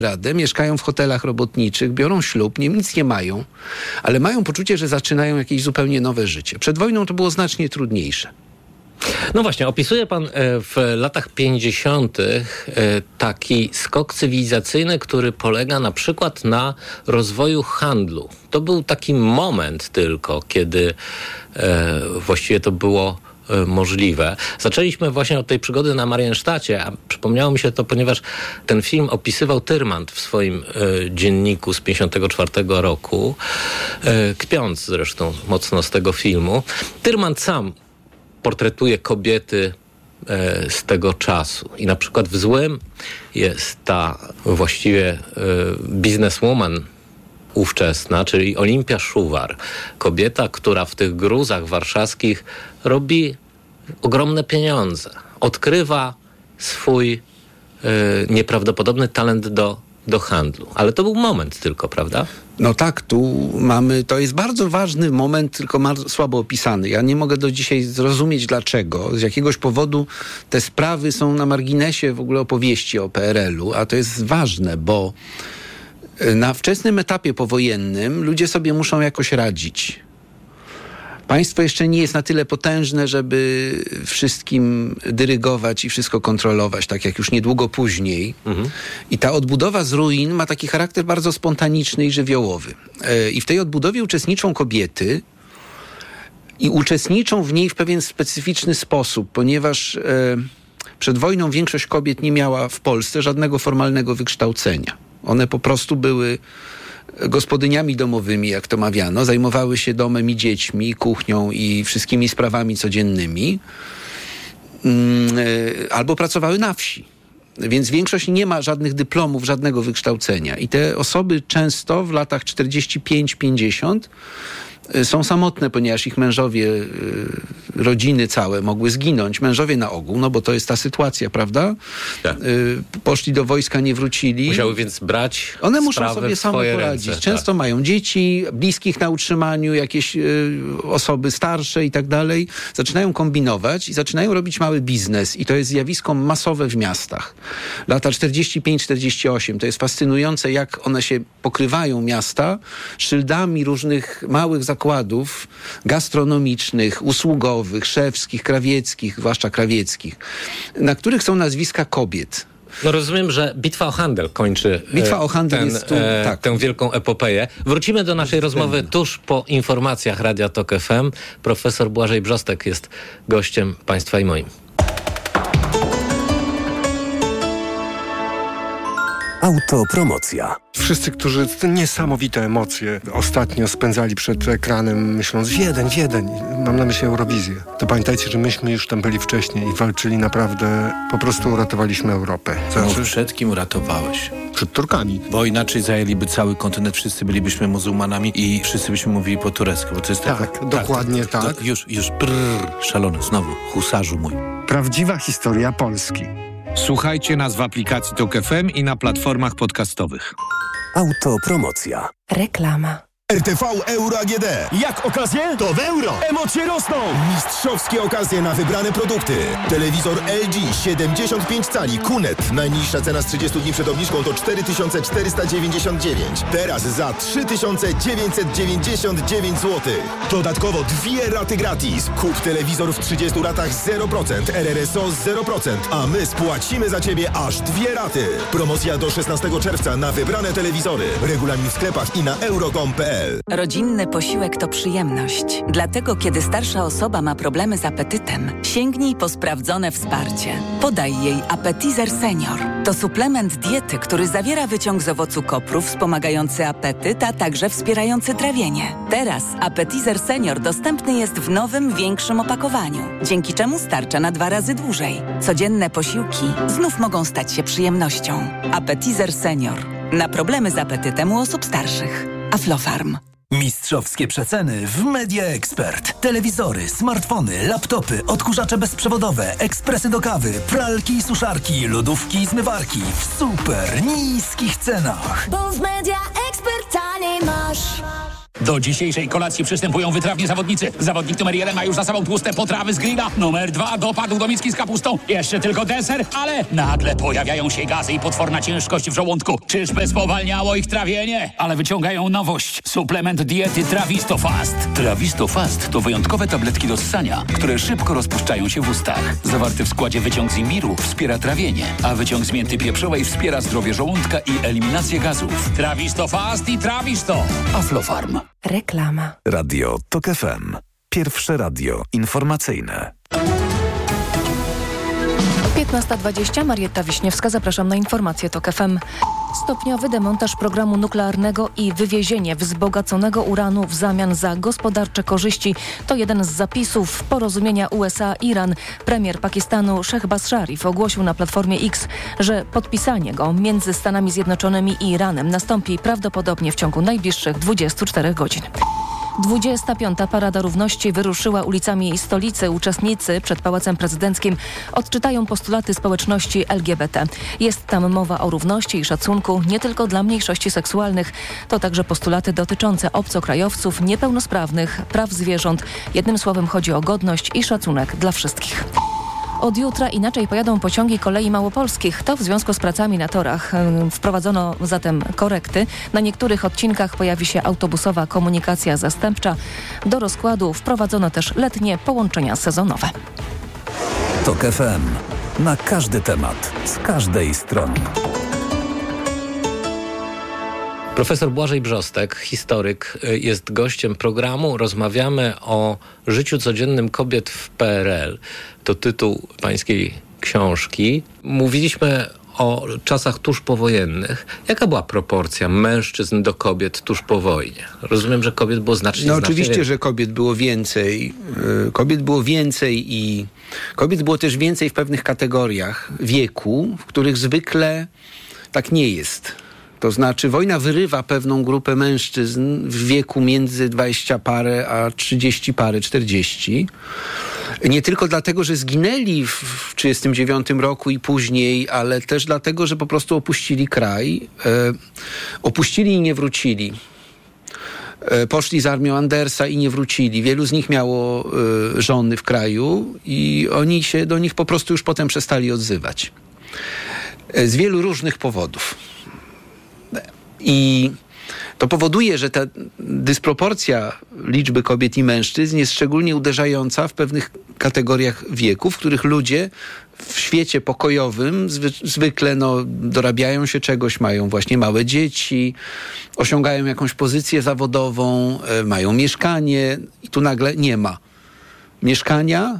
radę, mieszkają w hotelach robotniczych, biorą ślub, nic nie mają, ale mają poczucie, że zaczynają jakieś zupełnie nowe życie. Przed wojną to było znacznie trudniejsze. No właśnie, opisuje pan w latach 50. taki skok cywilizacyjny, który polega na przykład na rozwoju handlu. To był taki moment tylko, kiedy właściwie to było możliwe. Zaczęliśmy właśnie od tej przygody na Mariensztacie, a przypomniało mi się to, ponieważ ten film opisywał Tyrmand w swoim dzienniku z 54 roku, kpiąc zresztą mocno z tego filmu. Tyrmand sam portretuje kobiety z tego czasu. I na przykład w Złym jest ta właściwie bizneswoman ówczesna, czyli Olimpia Szuwar. Kobieta, która w tych gruzach warszawskich robi ogromne pieniądze. Odkrywa swój nieprawdopodobny talent do handlu. Ale to był moment tylko, prawda? No tak, tu mamy, to jest bardzo ważny moment, tylko słabo opisany. Ja nie mogę do dzisiaj zrozumieć dlaczego. Z jakiegoś powodu te sprawy są na marginesie w ogóle opowieści o PRL-u, a to jest ważne, bo na wczesnym etapie powojennym ludzie sobie muszą jakoś radzić. Państwo jeszcze nie jest na tyle potężne, żeby wszystkim dyrygować i wszystko kontrolować, tak jak już niedługo później. I ta odbudowa z ruin ma taki charakter bardzo spontaniczny i żywiołowy. I w tej odbudowie uczestniczą kobiety i uczestniczą w niej w pewien specyficzny sposób, ponieważ przed wojną większość kobiet nie miała w Polsce żadnego formalnego wykształcenia. One po prostu były gospodyniami domowymi, jak to mawiano, zajmowały się domem i dziećmi, i kuchnią i wszystkimi sprawami codziennymi, albo pracowały na wsi. Więc większość nie ma żadnych dyplomów, żadnego wykształcenia. I te osoby często w latach 45-50 są samotne, ponieważ ich mężowie, rodziny całe mogły zginąć. Mężowie na ogół, no bo to jest ta sytuacja, prawda? Tak. Poszli do wojska, nie wrócili. Musiały więc brać One muszą sobie same poradzić. Ręce, często tak. mają dzieci, bliskich na utrzymaniu, jakieś osoby starsze i tak dalej. Zaczynają kombinować i zaczynają robić mały biznes. I to jest zjawisko masowe w miastach. Lata 45-48. To jest fascynujące, jak one się pokrywają, miasta, szyldami różnych małych zakładów gastronomicznych, usługowych, szewskich, krawieckich, zwłaszcza krawieckich, na których są nazwiska kobiet. No rozumiem, że Bitwa o handel kończy tę wielką epopeję. Wrócimy do naszej rozmowy tuż po informacjach Radia Tok FM. Profesor Błażej Brzostek jest gościem państwa i moim. Autopromocja. Wszyscy, którzy te niesamowite emocje ostatnio spędzali przed ekranem, myśląc Wiedeń, mam na myśli Eurowizję, to pamiętajcie, że myśmy już tam byli wcześniej i walczyli naprawdę, po prostu uratowaliśmy Europę. Przed kim uratowałeś? Przed Turkami. Bo inaczej zajęliby cały kontynent, wszyscy bylibyśmy muzułmanami i wszyscy byśmy mówili po turecku, bo to jest Dokładnie tak. Już, szalony, znowu, husarzu mój. Prawdziwa historia Polski. Słuchajcie nas w aplikacji Tok FM i na platformach podcastowych. Autopromocja. Reklama. RTV Euro AGD. Jak okazje? To w euro. Emocje rosną. Mistrzowskie okazje na wybrane produkty. Telewizor LG 75 cali QNET. Najniższa cena z 30 dni przed obniżką to 4499. Teraz za 3999 zł. Dodatkowo 2 raty gratis. Kup telewizor w 30 ratach 0%, RRSO 0%, a my spłacimy za Ciebie aż 2 raty. Promocja do 16 czerwca na wybrane telewizory. Regulamin w sklepach i na euro.com.pl. Rodzinny posiłek to przyjemność. Dlatego, kiedy starsza osoba ma problemy z apetytem, sięgnij po sprawdzone wsparcie. Podaj jej Appetizer Senior. To suplement diety, który zawiera wyciąg z owocu kopru wspomagający apetyt, a także wspierający trawienie. Teraz Appetizer Senior dostępny jest w nowym, większym opakowaniu, dzięki czemu starcza na 2 razy dłużej. Codzienne posiłki znów mogą stać się przyjemnością. Appetizer Senior. Na problemy z apetytem u osób starszych. Aflofarm. Mistrzowskie przeceny w Media Expert. Telewizory, smartfony, laptopy, odkurzacze bezprzewodowe, ekspresy do kawy, pralki i suszarki, lodówki i zmywarki w super niskich cenach. Bo w Media Expert taniej masz. Do dzisiejszej kolacji przystępują wytrawni zawodnicy. Zawodnik numer 1 ma już za sobą tłuste potrawy z grilla. Numer 2 dopadł do miski z kapustą. Jeszcze tylko deser, ale nagle pojawiają się gazy i potworna ciężkość w żołądku. Czyżby spowalniało ich trawienie? Ale wyciągają nowość. Suplement diety Trawisto Fast. Trawisto Fast to wyjątkowe tabletki do ssania, które szybko rozpuszczają się w ustach. Zawarty w składzie wyciąg z imbiru wspiera trawienie, a wyciąg z mięty pieprzowej wspiera zdrowie żołądka i eliminację gazów. Trawisto Fast i Trawisto. Aflofarm. Reklama. Radio TOK FM. Pierwsze radio informacyjne. 15:20. Marietta Wiśniewska. Zapraszam na informacje TOK FM. Stopniowy demontaż programu nuklearnego i wywiezienie wzbogaconego uranu w zamian za gospodarcze korzyści to jeden z zapisów porozumienia USA-Iran. Premier Pakistanu Shehbaz Sharif ogłosił na Platformie X, że podpisanie go między Stanami Zjednoczonymi i Iranem nastąpi prawdopodobnie w ciągu najbliższych 24 godzin. 25. Parada Równości wyruszyła ulicami stolicy. Uczestnicy przed Pałacem Prezydenckim odczytają postulaty społeczności LGBT. Jest tam mowa o równości i szacunku nie tylko dla mniejszości seksualnych. To także postulaty dotyczące obcokrajowców, niepełnosprawnych, praw zwierząt. Jednym słowem chodzi o godność i szacunek dla wszystkich. Od jutra inaczej pojadą pociągi kolei małopolskich. To w związku z pracami na torach. Wprowadzono zatem korekty. Na niektórych odcinkach pojawi się autobusowa komunikacja zastępcza. Do rozkładu wprowadzono też letnie połączenia sezonowe. TOK FM. Na każdy temat, z każdej strony. Profesor Błażej Brzostek, historyk, jest gościem programu. Rozmawiamy o życiu codziennym kobiet w PRL. To tytuł pańskiej książki. Mówiliśmy o czasach tuż powojennych. Jaka była proporcja mężczyzn do kobiet tuż po wojnie? Rozumiem, że kobiet było znacznie oczywiście, więcej. że kobiet było więcej. Kobiet było więcej i kobiet było też więcej w pewnych kategoriach wieku, w których zwykle tak nie jest. To znaczy wojna wyrywa pewną grupę mężczyzn w wieku między 20 parę a 30 parę, 40. Nie tylko dlatego, że zginęli w 1939 roku i później, ale też dlatego, że po prostu opuścili kraj. Opuścili i nie wrócili. Poszli z armią Andersa i nie wrócili. Wielu z nich miało żony w kraju i oni się do nich po prostu już potem przestali odzywać. Z wielu różnych powodów. I to powoduje, że ta dysproporcja liczby kobiet i mężczyzn jest szczególnie uderzająca w pewnych kategoriach wieku, w których ludzie w świecie pokojowym zwykle dorabiają się czegoś, mają właśnie małe dzieci, osiągają jakąś pozycję zawodową, mają mieszkanie i tu nagle nie ma mieszkania,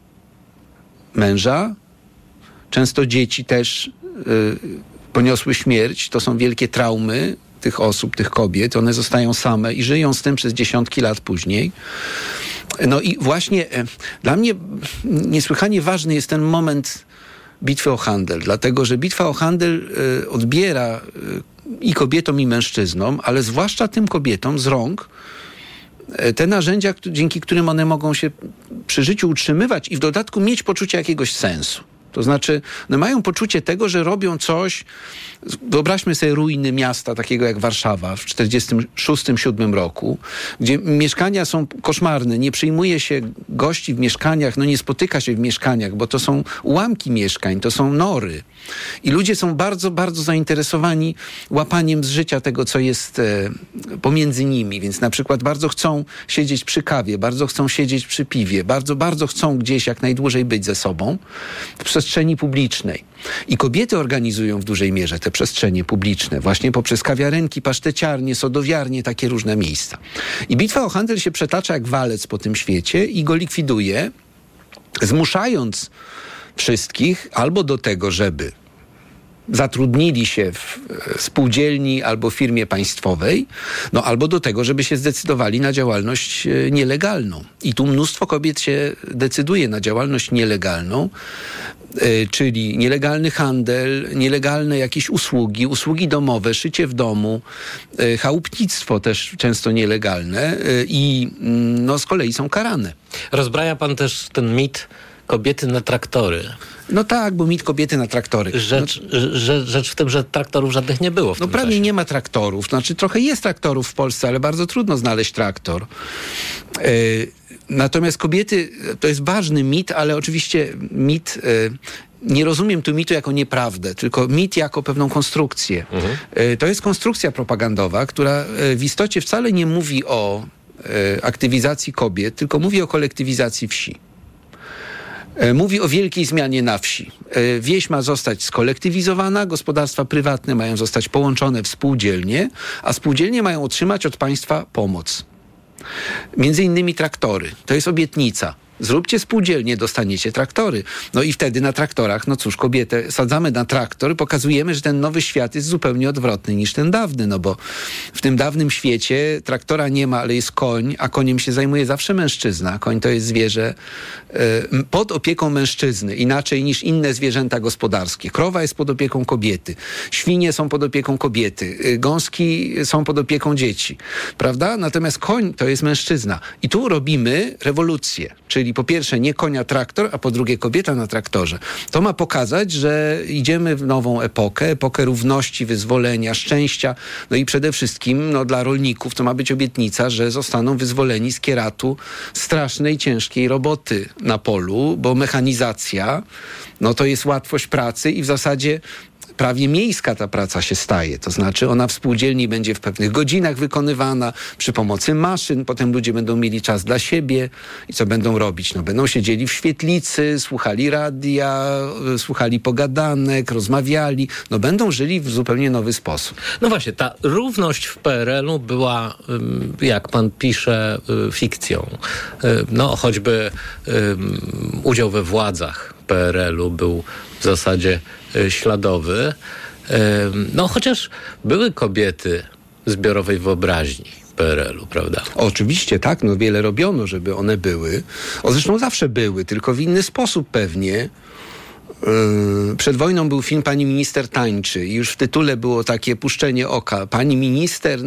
męża, często dzieci też poniosły śmierć. To są wielkie traumy tych osób, tych kobiet. One zostają same i żyją z tym przez dziesiątki lat później. No i właśnie dla mnie niesłychanie ważny jest ten moment bitwy o handel, dlatego że bitwa o handel odbiera i kobietom, i mężczyznom, ale zwłaszcza tym kobietom z rąk te narzędzia, dzięki którym one mogą się przy życiu utrzymywać i w dodatku mieć poczucie jakiegoś sensu. To znaczy, one mają poczucie tego, że robią coś. Wyobraźmy sobie ruiny miasta takiego jak Warszawa w 1946-1947 roku, gdzie mieszkania są koszmarne, nie przyjmuje się gości w mieszkaniach, nie spotyka się w mieszkaniach, bo to są ułamki mieszkań, to są nory. I ludzie są bardzo, bardzo zainteresowani łapaniem z życia tego, co jest pomiędzy nimi. Więc na przykład bardzo chcą siedzieć przy kawie, bardzo chcą siedzieć przy piwie, bardzo, bardzo chcą gdzieś jak najdłużej być ze sobą w przestrzeni publicznej. I kobiety organizują w dużej mierze te przestrzenie publiczne, właśnie poprzez kawiarenki, paszteciarnie, sodowiarnie, takie różne miejsca. I bitwa o handel się przetacza jak walec po tym świecie i go likwiduje, zmuszając wszystkich albo do tego, żeby zatrudnili się w spółdzielni albo firmie państwowej, albo do tego, żeby się zdecydowali na działalność nielegalną. I tu mnóstwo kobiet się decyduje na działalność nielegalną, czyli nielegalny handel, nielegalne jakieś usługi domowe, szycie w domu, chałupnictwo też często nielegalne i z kolei są karane. Rozbraja pan też ten mit kobiety na traktory. No tak, był mit kobiety na traktory. Rzecz w tym, że traktorów żadnych nie było w tym prawie czasie. nie ma traktorów. Znaczy trochę jest traktorów w Polsce, ale bardzo trudno znaleźć traktor. Natomiast kobiety, to jest ważny mit, ale oczywiście mit... Nie rozumiem tu mitu jako nieprawdę, tylko mit jako pewną konstrukcję. To jest konstrukcja propagandowa, która w istocie wcale nie mówi o aktywizacji kobiet, tylko mówi o kolektywizacji wsi. Mówi o wielkiej zmianie na wsi. Wieś ma zostać skolektywizowana, gospodarstwa prywatne mają zostać połączone w spółdzielnie, a spółdzielnie mają otrzymać od państwa pomoc. Między innymi traktory. To jest obietnica. Zróbcie spółdzielnie, dostaniecie traktory. No i wtedy na traktorach, no cóż, kobietę sadzamy na traktor, pokazujemy, że ten nowy świat jest zupełnie odwrotny niż ten dawny, no bo w tym dawnym świecie traktora nie ma, ale jest koń, a koniem się zajmuje zawsze mężczyzna. Koń to jest zwierzę pod opieką mężczyzny, inaczej niż inne zwierzęta gospodarskie. Krowa jest pod opieką kobiety, świnie są pod opieką kobiety, gąski są pod opieką dzieci, prawda? Natomiast koń to jest mężczyzna. I tu robimy rewolucję, czyli po pierwsze nie konia traktor, a po drugie kobieta na traktorze. To ma pokazać, że idziemy w nową epokę równości, wyzwolenia, szczęścia, no i przede wszystkim dla rolników to ma być obietnica, że zostaną wyzwoleni z kieratu strasznej, ciężkiej roboty na polu, bo mechanizacja, to jest łatwość pracy i w zasadzie prawie miejska ta praca się staje. To znaczy ona w spółdzielni będzie w pewnych godzinach wykonywana przy pomocy maszyn. Potem ludzie będą mieli czas dla siebie. I co będą robić? Będą siedzieli w świetlicy, słuchali radia, słuchali pogadanek, rozmawiali. Będą żyli w zupełnie nowy sposób. No właśnie, ta równość w PRL-u była, jak pan pisze, fikcją. Choćby udział we władzach PRL-u był w zasadzie śladowy. Chociaż były kobiety zbiorowej wyobraźni PRL-u, prawda? Oczywiście, tak. Wiele robiono, żeby one były. Zresztą zawsze były, tylko w inny sposób pewnie. Przed wojną był film Pani minister tańczy i już w tytule było takie puszczenie oka. Pani minister,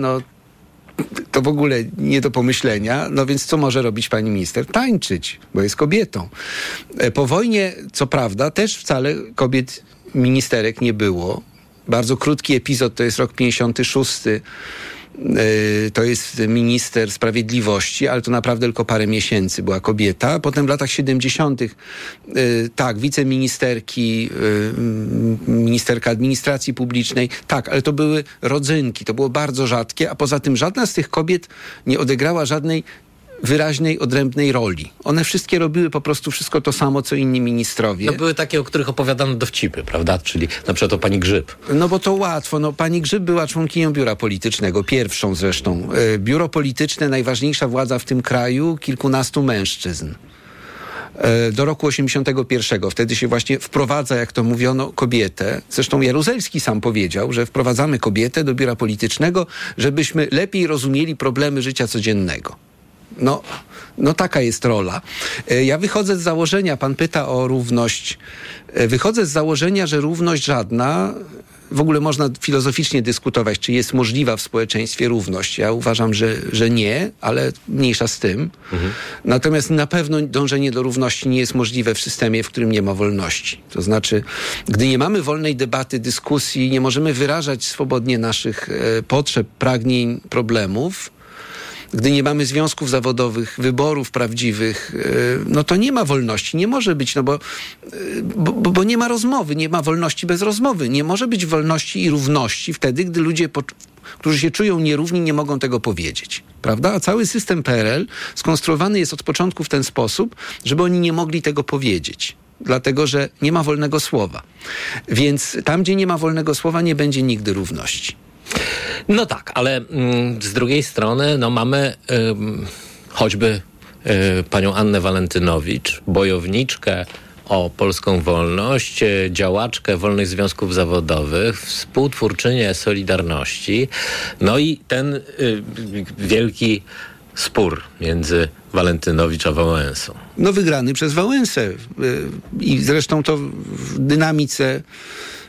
to w ogóle nie do pomyślenia. Więc co może robić pani minister? Tańczyć, bo jest kobietą. Po wojnie, co prawda, też wcale kobiet ministerek nie było. Bardzo krótki epizod, to jest rok 56. To jest minister sprawiedliwości, ale to naprawdę tylko parę miesięcy była kobieta. Potem w latach 70. Wiceministerki, ministerka administracji publicznej, ale to były rodzynki, to było bardzo rzadkie, a poza tym żadna z tych kobiet nie odegrała żadnej wyraźnej, odrębnej roli. One wszystkie robiły po prostu wszystko to samo, co inni ministrowie. Były takie, o których opowiadano dowcipy, prawda? Czyli na przykład o pani Grzyb. Bo to łatwo. Pani Grzyb była członkinią biura politycznego, pierwszą zresztą. Biuro polityczne, najważniejsza władza w tym kraju, kilkunastu mężczyzn. Do roku 81. Wtedy się właśnie wprowadza, jak to mówiono, kobietę. Zresztą Jaruzelski sam powiedział, że wprowadzamy kobietę do biura politycznego, żebyśmy lepiej rozumieli problemy życia codziennego. Taka jest rola. Ja wychodzę z założenia, pan pyta o równość, wychodzę z założenia, że równość żadna, w ogóle można filozoficznie dyskutować, czy jest możliwa w społeczeństwie równość. Ja uważam, że nie, ale mniejsza z tym. Natomiast na pewno dążenie do równości nie jest możliwe w systemie, w którym nie ma wolności. To znaczy, gdy nie mamy wolnej debaty, dyskusji, nie możemy wyrażać swobodnie naszych potrzeb, pragnień, problemów, gdy nie mamy związków zawodowych, wyborów prawdziwych, to nie ma wolności. Nie może być, bo nie ma rozmowy. Nie ma wolności bez rozmowy. Nie może być wolności i równości wtedy, gdy ludzie, którzy się czują nierówni, nie mogą tego powiedzieć. Prawda? A cały system PRL skonstruowany jest od początku w ten sposób, żeby oni nie mogli tego powiedzieć. Dlatego, że nie ma wolnego słowa. Więc tam, gdzie nie ma wolnego słowa, nie będzie nigdy równości. Ale z drugiej strony mamy choćby panią Annę Walentynowicz, bojowniczkę o polską wolność, działaczkę wolnych związków zawodowych, współtwórczynię Solidarności, i ten wielki spór między Walentynowicz a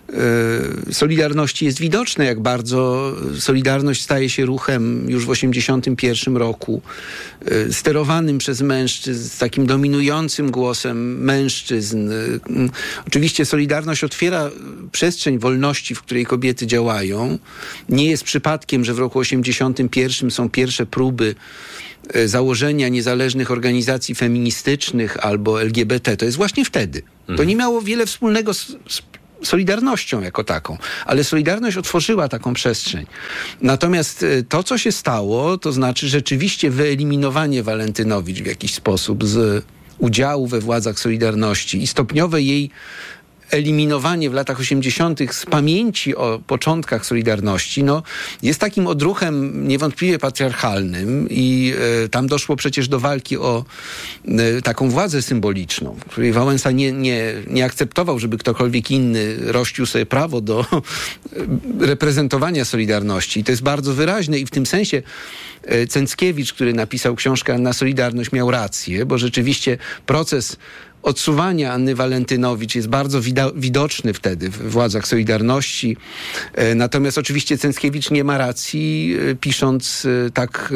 Solidarności jest widoczne, jak bardzo Solidarność staje się ruchem już w 1981 roku, sterowanym przez mężczyzn, z takim dominującym głosem mężczyzn. Oczywiście Solidarność otwiera przestrzeń wolności, w której kobiety działają. Nie jest przypadkiem, że w roku 1981 są pierwsze próby założenia niezależnych organizacji feministycznych albo LGBT. To jest właśnie wtedy. To nie miało wiele wspólnego z Solidarnością jako taką, ale Solidarność otworzyła taką przestrzeń. Natomiast to, co się stało, to znaczy rzeczywiście wyeliminowanie Walentynowicz w jakiś sposób z udziału we władzach Solidarności i stopniowe jej eliminowanie w latach 80. z pamięci o początkach Solidarności, jest takim odruchem niewątpliwie patriarchalnym i tam doszło przecież do walki o taką władzę symboliczną, której Wałęsa nie akceptował, żeby ktokolwiek inny rościł sobie prawo do reprezentowania Solidarności. I to jest bardzo wyraźne i w tym sensie Cęckiewicz, który napisał książkę Anna Solidarność, miał rację, bo rzeczywiście proces odsuwania Anny Walentynowicz jest bardzo widoczny wtedy w władzach Solidarności. Natomiast oczywiście Cęckiewicz nie ma racji, pisząc tak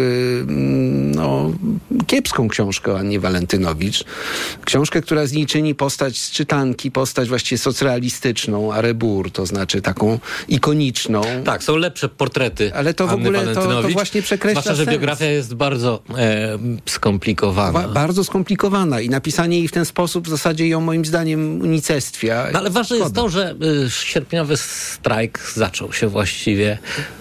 kiepską książkę o Annie Walentynowicz. Książkę, która z niej czyni postać z czytanki, postać właściwie socrealistyczną, Arebur, to znaczy taką ikoniczną. Tak, są lepsze portrety ale to w Anny ogóle to właśnie przekreśla zwłaszcza, że sens. biografia jest bardzo skomplikowana. Bardzo skomplikowana i napisanie jej w ten sposób w zasadzie ją moim zdaniem unicestwia. Ale ważne jest to, że sierpniowy strajk zaczął się właściwie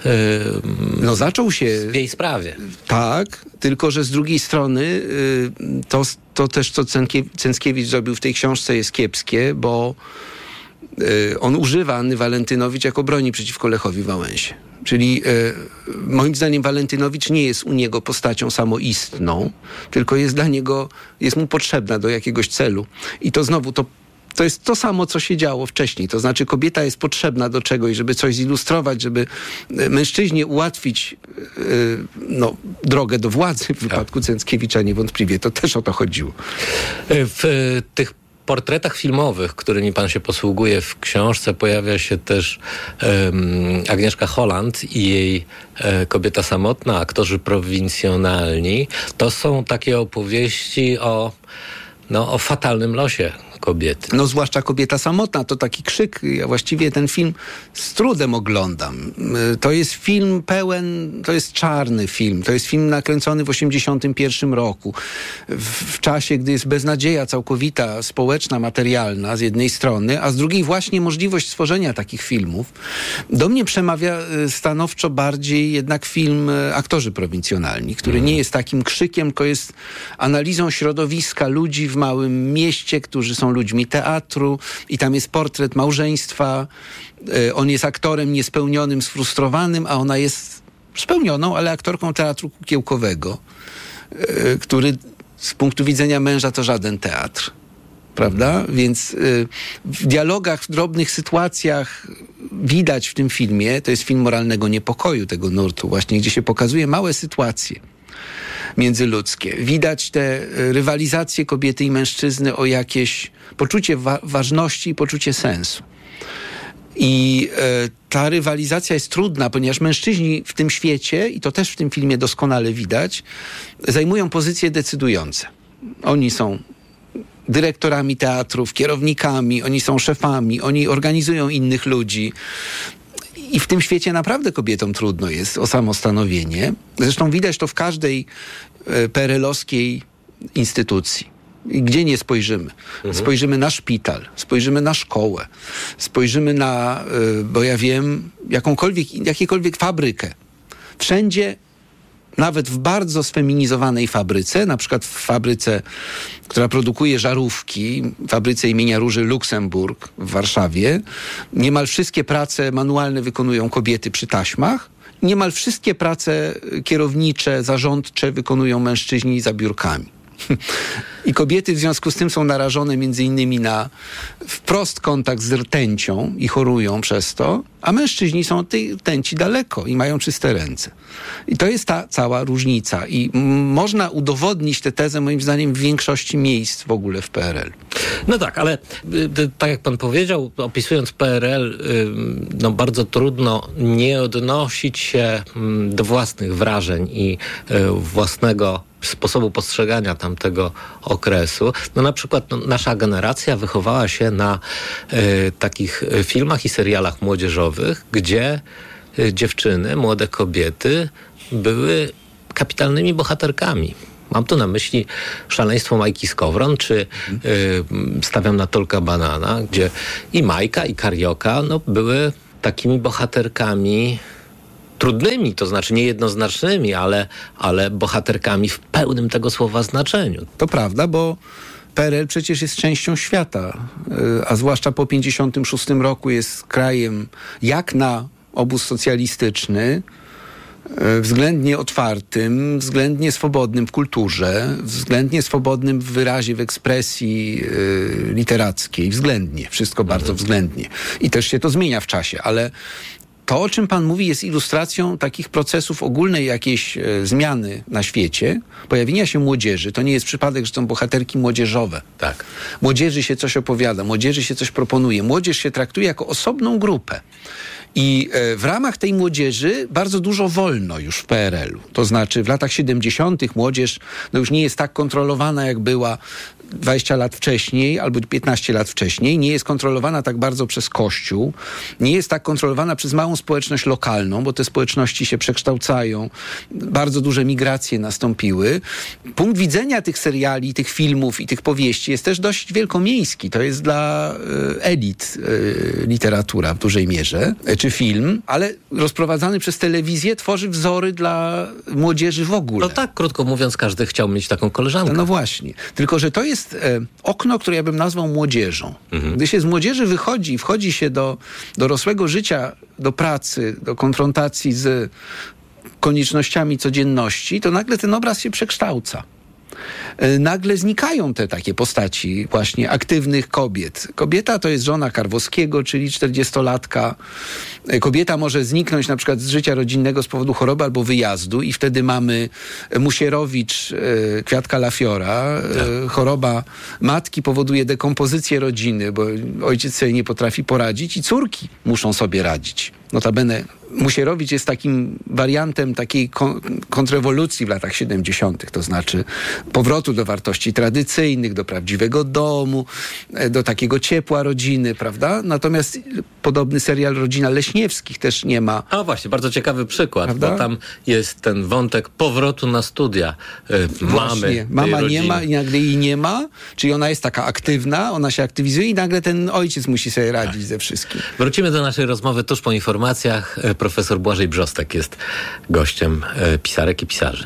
zaczął się w jej sprawie. Tak, tylko że z drugiej strony to też, co Cęckiewicz zrobił w tej książce, jest kiepskie, bo on używa Anny Walentynowicz jako broni przeciwko Lechowi Wałęsie. Czyli moim zdaniem Walentynowicz nie jest u niego postacią samoistną, tylko jest mu potrzebna do jakiegoś celu. I to znowu, to jest to samo, co się działo wcześniej. To znaczy kobieta jest potrzebna do czegoś, żeby coś zilustrować, żeby mężczyźnie ułatwić drogę do władzy. W wypadku Cęckiewicza niewątpliwie to też o to chodziło. W tych portretach filmowych, którymi pan się posługuje w książce, pojawia się też Agnieszka Holland i jej Kobieta samotna, aktorzy prowincjonalni. To są takie opowieści o fatalnym losie kobiety. Zwłaszcza Kobieta samotna, to taki krzyk. Ja właściwie ten film z trudem oglądam. To jest film to jest czarny film. To jest film nakręcony w 1981 roku. W czasie, gdy jest beznadzieja całkowita, społeczna, materialna z jednej strony, a z drugiej właśnie możliwość stworzenia takich filmów. Do mnie przemawia stanowczo bardziej jednak film Aktorzy prowincjonalni, który nie jest takim krzykiem, tylko jest analizą środowiska ludzi w małym mieście, którzy są ludźmi teatru i tam jest portret małżeństwa. On jest aktorem niespełnionym, sfrustrowanym, a ona jest spełnioną, ale aktorką teatru kukiełkowego, który z punktu widzenia męża to żaden teatr. Prawda? Więc w dialogach, w drobnych sytuacjach widać w tym filmie, to jest film moralnego niepokoju tego nurtu właśnie, gdzie się pokazuje małe sytuacje międzyludzkie. Widać te rywalizacje kobiety i mężczyzny o jakieś poczucie ważności i poczucie sensu. I ta rywalizacja jest trudna, ponieważ mężczyźni w tym świecie, i to też w tym filmie doskonale widać, zajmują pozycje decydujące. Oni są dyrektorami teatrów, kierownikami, oni są szefami, oni organizują innych ludzi. I w tym świecie naprawdę kobietom trudno jest o samostanowienie. Zresztą widać to w każdej PRL-owskiej instytucji. Gdzie nie spojrzymy? Spojrzymy na szpital, spojrzymy na szkołę, spojrzymy na, bo ja wiem, jakiekolwiek fabrykę. Wszędzie, nawet w bardzo sfeminizowanej fabryce, na przykład w fabryce, która produkuje żarówki, fabryce imienia Róży Luksemburg w Warszawie, niemal wszystkie prace manualne wykonują kobiety przy taśmach, niemal wszystkie prace kierownicze, zarządcze wykonują mężczyźni za biurkami. I kobiety w związku z tym są narażone między innymi na wprost kontakt z rtęcią i chorują przez to, a mężczyźni są od tej rtęci daleko i mają czyste ręce. I to jest ta cała różnica. I można udowodnić tę tezę, moim zdaniem, w większości miejsc w ogóle w PRL. No tak, ale tak jak pan powiedział, opisując PRL, no bardzo trudno nie odnosić się do własnych wrażeń i własnego sposobu postrzegania tamtego okresu. No na przykład nasza generacja wychowała się na takich filmach i serialach młodzieżowych, gdzie dziewczyny, młode kobiety były kapitalnymi bohaterkami. Mam tu na myśli Szaleństwo Majki Skowron, czy stawiam na Tolka Banana, gdzie i Majka, i Karioka były takimi bohaterkami trudnymi, to znaczy niejednoznacznymi, ale bohaterkami w pełnym tego słowa znaczeniu. To prawda, bo PRL przecież jest częścią świata, a zwłaszcza po 1956 roku jest krajem jak na obóz socjalistyczny, względnie otwartym, względnie swobodnym w kulturze, względnie swobodnym w wyrazie, w ekspresji literackiej. Względnie. Wszystko bardzo względnie. I też się to zmienia w czasie, ale to, o czym pan mówi, jest ilustracją takich procesów ogólnej jakiejś zmiany na świecie, pojawienia się młodzieży. To nie jest przypadek, że są bohaterki młodzieżowe. Tak. Młodzieży się coś opowiada, młodzieży się coś proponuje. Młodzież się traktuje jako osobną grupę. I w ramach tej młodzieży bardzo dużo wolno już w PRL-u. To znaczy w latach 70. młodzież już nie jest tak kontrolowana, jak była 20 lat wcześniej albo 15 lat wcześniej. Nie jest kontrolowana tak bardzo przez Kościół. Nie jest tak kontrolowana przez małą społeczność lokalną, bo te społeczności się przekształcają. Bardzo duże migracje nastąpiły. Punkt widzenia tych seriali, tych filmów i tych powieści jest też dość wielkomiejski. To jest dla elit literatura w dużej mierze, czy film, ale rozprowadzany przez telewizję tworzy wzory dla młodzieży w ogóle. No tak, krótko mówiąc, każdy chciał mieć taką koleżankę. No właśnie. Tylko że to jest okno, które ja bym nazwał młodzieżą. Gdy się z młodzieży wychodzi, wchodzi się do dorosłego życia, do pracy, do konfrontacji z koniecznościami codzienności, to nagle ten obraz się przekształca. Nagle znikają te takie postaci właśnie aktywnych kobiet. Kobieta to jest żona Karwowskiego, czyli 40-latka. Kobieta może zniknąć na przykład z życia rodzinnego z powodu choroby albo wyjazdu i wtedy mamy Musierowicz, Kwiatka Lafiora. Choroba matki powoduje dekompozycję rodziny, bo ojciec sobie nie potrafi poradzić i córki muszą sobie radzić. Notabene Musierowicz jest takim wariantem takiej kontrrewolucji w latach 70., to znaczy powrotu do wartości tradycyjnych, do prawdziwego domu, do takiego ciepła rodziny, prawda? Natomiast podobny serial Rodzina Leśniewskich też nie ma. A właśnie, bardzo ciekawy przykład, prawda? Bo tam jest ten wątek powrotu na studia mamy. Mama nie ma i nagle jej nie ma, czyli ona jest taka aktywna, ona się aktywizuje i nagle ten ojciec musi sobie radzić ze wszystkim. Wrócimy do naszej rozmowy tuż po informacjach. Profesor Błażej Brzostek jest gościem pisarek i pisarzy.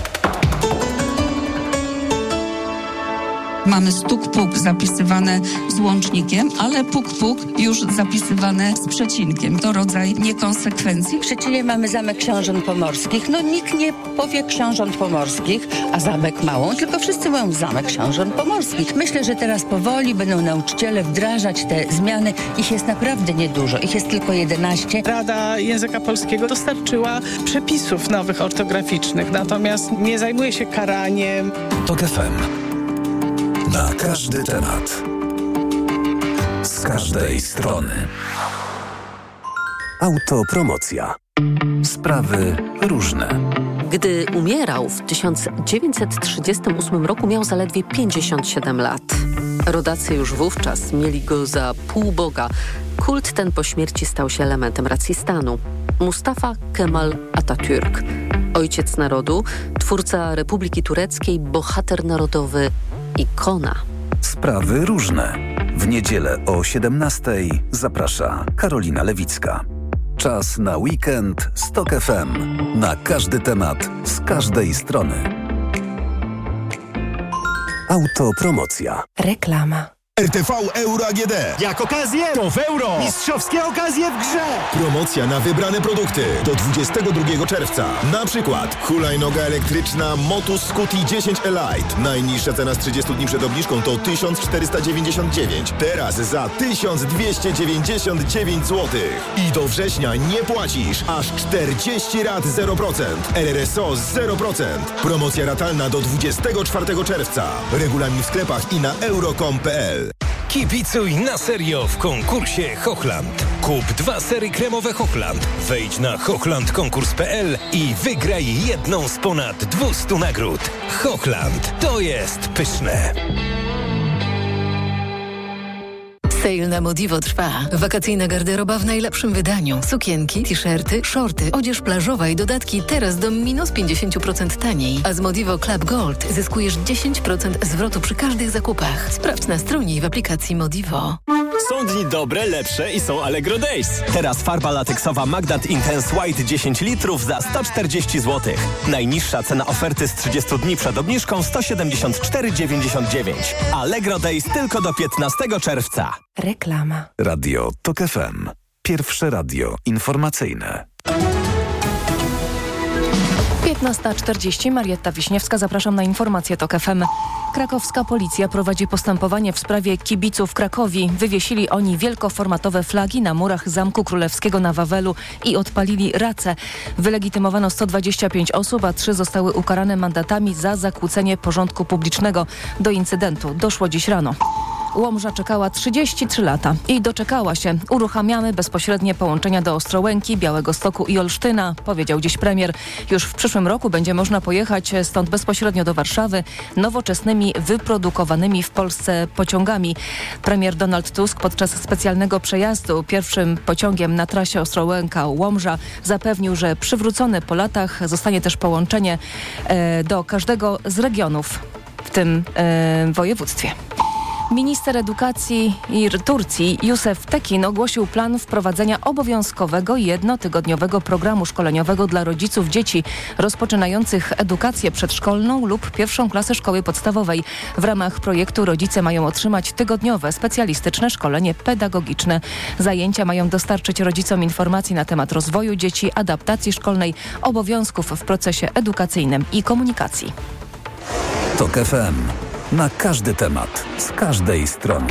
Mamy stuk-puk zapisywane z łącznikiem, ale puk-puk już zapisywane z przecinkiem. To rodzaj niekonsekwencji. W Szczecinie mamy Zamek Książąt Pomorskich. No nikt nie powie Książąt Pomorskich, a Zamek Małą, tylko wszyscy mówią Zamek Książąt Pomorskich. Myślę, że teraz powoli będą nauczyciele wdrażać te zmiany. Ich jest naprawdę niedużo. Ich jest tylko 11. Rada Języka Polskiego dostarczyła przepisów nowych ortograficznych, natomiast nie zajmuje się karaniem. TOK FM. Na każdy temat. Z każdej strony. Autopromocja. Sprawy różne. Gdy umierał w 1938 roku, miał zaledwie 57 lat. Rodacy już wówczas mieli go za półboga. Kult ten po śmierci stał się elementem racji stanu. Mustafa Kemal Atatürk, ojciec narodu, twórca Republiki Tureckiej, bohater narodowy, ikona. Sprawy różne. W niedzielę o 17:00 zaprasza Karolina Lewicka. Czas na weekend z TOK FM. Na każdy temat, z każdej strony. Autopromocja. Reklama. RTV Euro AGD. Jak okazję, to w euro. Mistrzowskie okazje w grze. Promocja na wybrane produkty do 22 czerwca. Na przykład hulajnoga elektryczna Motus Scuti 10 Elite. Najniższa cena z 30 dni przed obniżką to 1499. Teraz za 1299 zł. I do września nie płacisz aż 40 rat 0%. RRSO 0%. Promocja ratalna do 24 czerwca. Regulamin w sklepach i na euro.com.pl. Kibicuj na serio w konkursie Hochland. Kup 2 sery kremowe Hochland. Wejdź na hochlandkonkurs.pl i wygraj jedną z ponad 200 nagród. Hochland, to jest pyszne. Sale na Modivo trwa. Wakacyjna garderoba w najlepszym wydaniu. Sukienki, t-shirty, shorty, odzież plażowa i dodatki teraz do minus 50% taniej. A z Modivo Club Gold zyskujesz 10% zwrotu przy każdych zakupach. Sprawdź na stronie i w aplikacji Modivo. Są dni dobre, lepsze i są Allegro Days. Teraz farba lateksowa Magdat Intense White 10 litrów za 140 zł. Najniższa cena oferty z 30 dni przed obniżką 174,99. Allegro Days tylko do 15 czerwca. Reklama. Radio TOK FM. Pierwsze radio informacyjne. 15:40. Marietta Wiśniewska. Zapraszam na informację TOK FM. Krakowska policja prowadzi postępowanie w sprawie kibiców Krakowi. Wywiesili oni wielkoformatowe flagi na murach Zamku Królewskiego na Wawelu i odpalili race. Wylegitymowano 125 osób, a 3 zostały ukarane mandatami za zakłócenie porządku publicznego. Do incydentu doszło dziś rano. Łomża czekała 33 lata i doczekała się. Uruchamiamy bezpośrednie połączenia do Ostrołęki, Białegostoku i Olsztyna, powiedział dziś premier. Już w przyszłym roku będzie można pojechać stąd bezpośrednio do Warszawy nowoczesnymi, wyprodukowanymi w Polsce pociągami. Premier Donald Tusk podczas specjalnego przejazdu pierwszym pociągiem na trasie Ostrołęka-Łomża zapewnił, że przywrócone po latach zostanie też połączenie do każdego z regionów w tym województwie. Minister edukacji Turcji Yusuf Tekin ogłosił plan wprowadzenia obowiązkowego jednotygodniowego programu szkoleniowego dla rodziców dzieci rozpoczynających edukację przedszkolną lub pierwszą klasę szkoły podstawowej. W ramach projektu rodzice mają otrzymać tygodniowe specjalistyczne szkolenie pedagogiczne. Zajęcia mają dostarczyć rodzicom informacji na temat rozwoju dzieci, adaptacji szkolnej, obowiązków w procesie edukacyjnym i komunikacji. TOK FM. Na każdy temat, z każdej strony.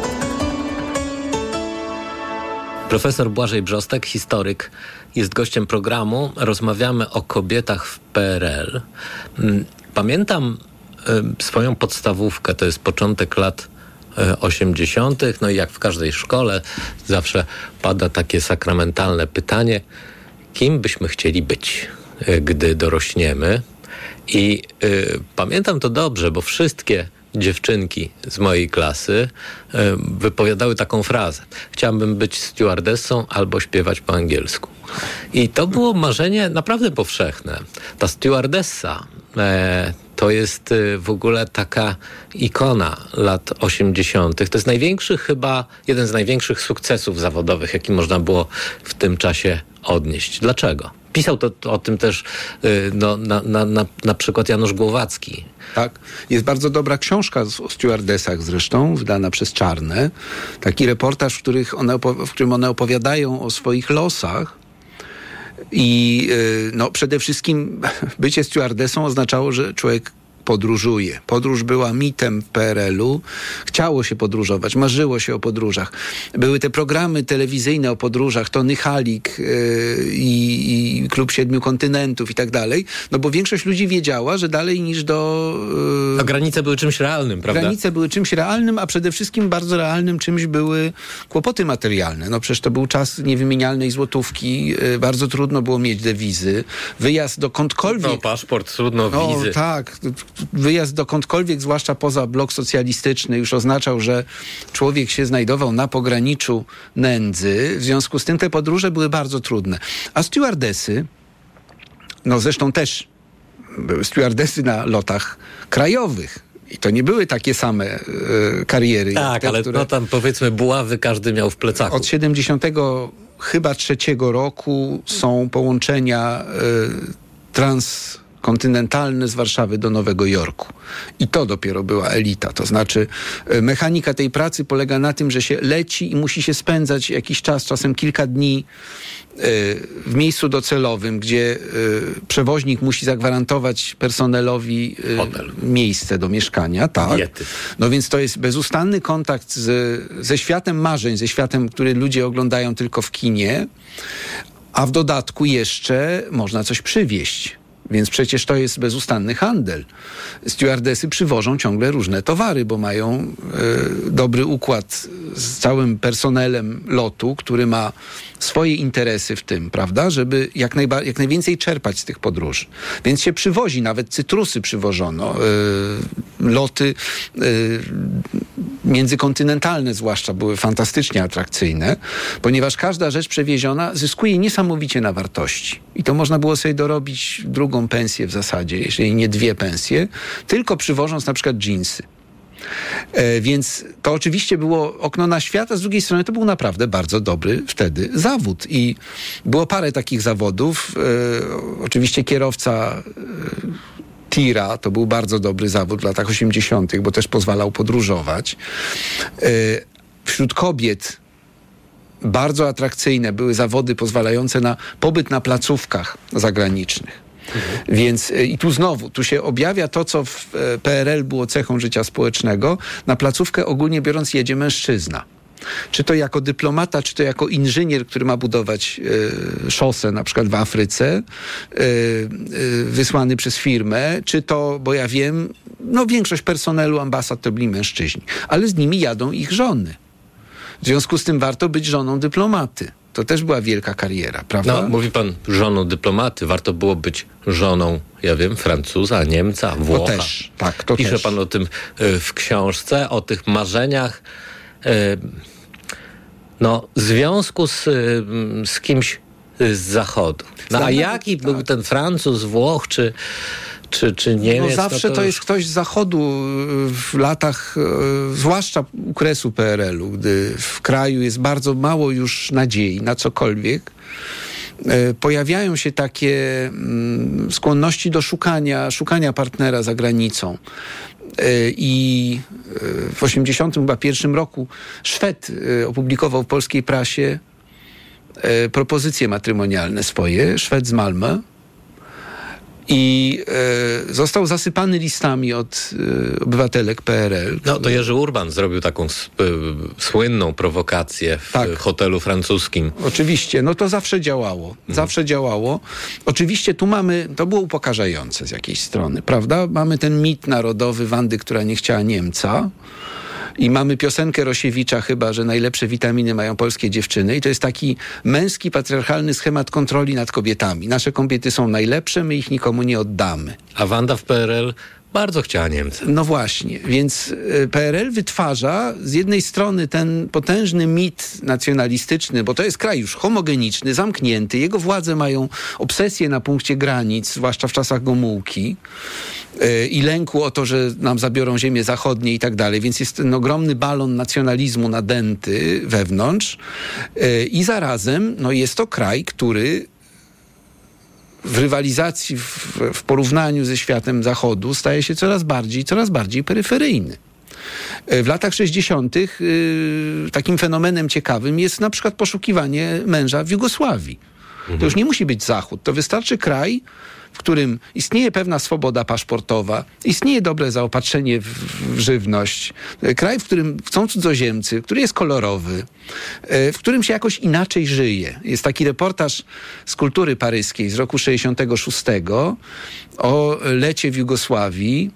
Profesor Błażej Brzostek, historyk, jest gościem programu. Rozmawiamy o kobietach w PRL. Pamiętam swoją podstawówkę, to jest początek lat 80. No i jak w każdej szkole zawsze pada takie sakramentalne pytanie, kim byśmy chcieli być, gdy dorośniemy. I pamiętam to dobrze, bo wszystkie dziewczynki z mojej klasy wypowiadały taką frazę. Chciałabym być stewardessą albo śpiewać po angielsku. I to było marzenie naprawdę powszechne. Ta stewardessa to jest w ogóle taka ikona lat 80. To jest jeden z największych sukcesów zawodowych, jaki można było w tym czasie odnieść. Dlaczego? Pisał o tym też na przykład Janusz Głowacki. Tak. Jest bardzo dobra książka o stewardessach zresztą, wydana przez Czarne. Taki reportaż, w którym one opowiadają o swoich losach. I przede wszystkim bycie stewardessą oznaczało, że człowiek podróżuje. Podróż była mitem w PRL-u. Chciało się podróżować, marzyło się o podróżach. Były te programy telewizyjne o podróżach, Tony Halik i Klub Siedmiu Kontynentów i tak dalej. No bo większość ludzi wiedziała, że dalej niż A granice były czymś realnym, prawda? Granice były czymś realnym, a przede wszystkim bardzo realnym czymś były kłopoty materialne. No przecież to był czas niewymienialnej złotówki. Bardzo trudno było mieć dewizy. Wyjazd dokądkolwiek... No paszport, trudno wizy. Tak. Wyjazd dokądkolwiek, zwłaszcza poza blok socjalistyczny, już oznaczał, że człowiek się znajdował na pograniczu nędzy. W związku z tym te podróże były bardzo trudne. A stewardessy, zresztą też były stewardessy na lotach krajowych. I to nie były takie same kariery. Tak, ale tam powiedzmy buławy każdy miał w plecaku. Od 73 roku są połączenia kontynentalne z Warszawy do Nowego Jorku. I to dopiero była elita. To znaczy mechanika tej pracy polega na tym, że się leci i musi się spędzać jakiś czas, czasem kilka dni w miejscu docelowym, gdzie przewoźnik musi zagwarantować personelowi miejsce do mieszkania. Tak. Diety. No więc to jest bezustanny kontakt ze światem marzeń, ze światem, który ludzie oglądają tylko w kinie, a w dodatku jeszcze można coś przywieźć. Więc przecież to jest bezustanny handel. Stewardesy przywożą ciągle różne towary, bo mają dobry układ z całym personelem lotu, który ma swoje interesy w tym, prawda, żeby jak najwięcej czerpać z tych podróży. Więc się przywozi, nawet cytrusy przywożono. Loty międzykontynentalne zwłaszcza były fantastycznie atrakcyjne, ponieważ każda rzecz przewieziona zyskuje niesamowicie na wartości. I to można było sobie dorobić drugą pensję w zasadzie, jeżeli nie 2 pensje, tylko przywożąc na przykład dżinsy. Więc to oczywiście było okno na świat, a z drugiej strony to był naprawdę bardzo dobry wtedy zawód. I było parę takich zawodów. Oczywiście kierowca tira to był bardzo dobry zawód w latach 80., bo też pozwalał podróżować. Wśród kobiet bardzo atrakcyjne były zawody pozwalające na pobyt na placówkach zagranicznych. Więc i tu się objawia to, co w PRL było cechą życia społecznego. Na placówkę ogólnie biorąc jedzie mężczyzna. Czy to jako dyplomata, czy to jako inżynier, który ma budować szosę na przykład w Afryce, wysłany przez firmę, czy to, bo ja wiem, większość personelu ambasad to byli mężczyźni, ale z nimi jadą ich żony. W związku z tym warto być żoną dyplomaty. To też była wielka kariera, prawda? No, mówi pan żoną dyplomaty. Warto było być żoną, ja wiem, Francuza, Niemca, Włocha. To też, tak. To Pisze też. pan o tym w książce, o tych marzeniach. Związku z kimś z Zachodu. A jaki był ten Francuz, Włoch czy Niemiec? Zawsze to jest ktoś z Zachodu w latach, zwłaszcza okresu PRL-u, gdy w kraju jest bardzo mało już nadziei na cokolwiek. Pojawiają się takie skłonności do szukania partnera za granicą. I w 1981 roku Szwed opublikował w polskiej prasie propozycje matrymonialne swoje, Szwed z Malmö. I został zasypany listami od obywatelek PRL. No to Jerzy Urban zrobił taką słynną prowokację w hotelu francuskim. Oczywiście, to zawsze działało. Zawsze działało. Oczywiście tu to było upokarzające z jakiejś strony, prawda? Mamy ten mit narodowy Wandy, która nie chciała Niemca. I mamy piosenkę Rosiewicza chyba, że najlepsze witaminy mają polskie dziewczyny. I to jest taki męski, patriarchalny schemat kontroli nad kobietami. Nasze kobiety są najlepsze, my ich nikomu nie oddamy. A Wanda w PRL bardzo chciała Niemcy. No właśnie, więc PRL wytwarza z jednej strony ten potężny mit nacjonalistyczny, bo to jest kraj już homogeniczny, zamknięty. Jego władze mają obsesję na punkcie granic, zwłaszcza w czasach Gomułki i lęku o to, że nam zabiorą ziemię zachodnie i tak dalej. Więc jest ten ogromny balon nacjonalizmu nadęty wewnątrz i zarazem jest to kraj, który w rywalizacji, w porównaniu ze światem Zachodu staje się coraz bardziej peryferyjny. W latach 60. Takim fenomenem ciekawym jest na przykład poszukiwanie męża w Jugosławii. To już nie musi być Zachód. To wystarczy kraj, w którym istnieje pewna swoboda paszportowa, istnieje dobre zaopatrzenie w żywność. Kraj, w którym chcą cudzoziemcy, który jest kolorowy, w którym się jakoś inaczej żyje. Jest taki reportaż z Kultury Paryskiej z roku 66 o lecie w Jugosławii.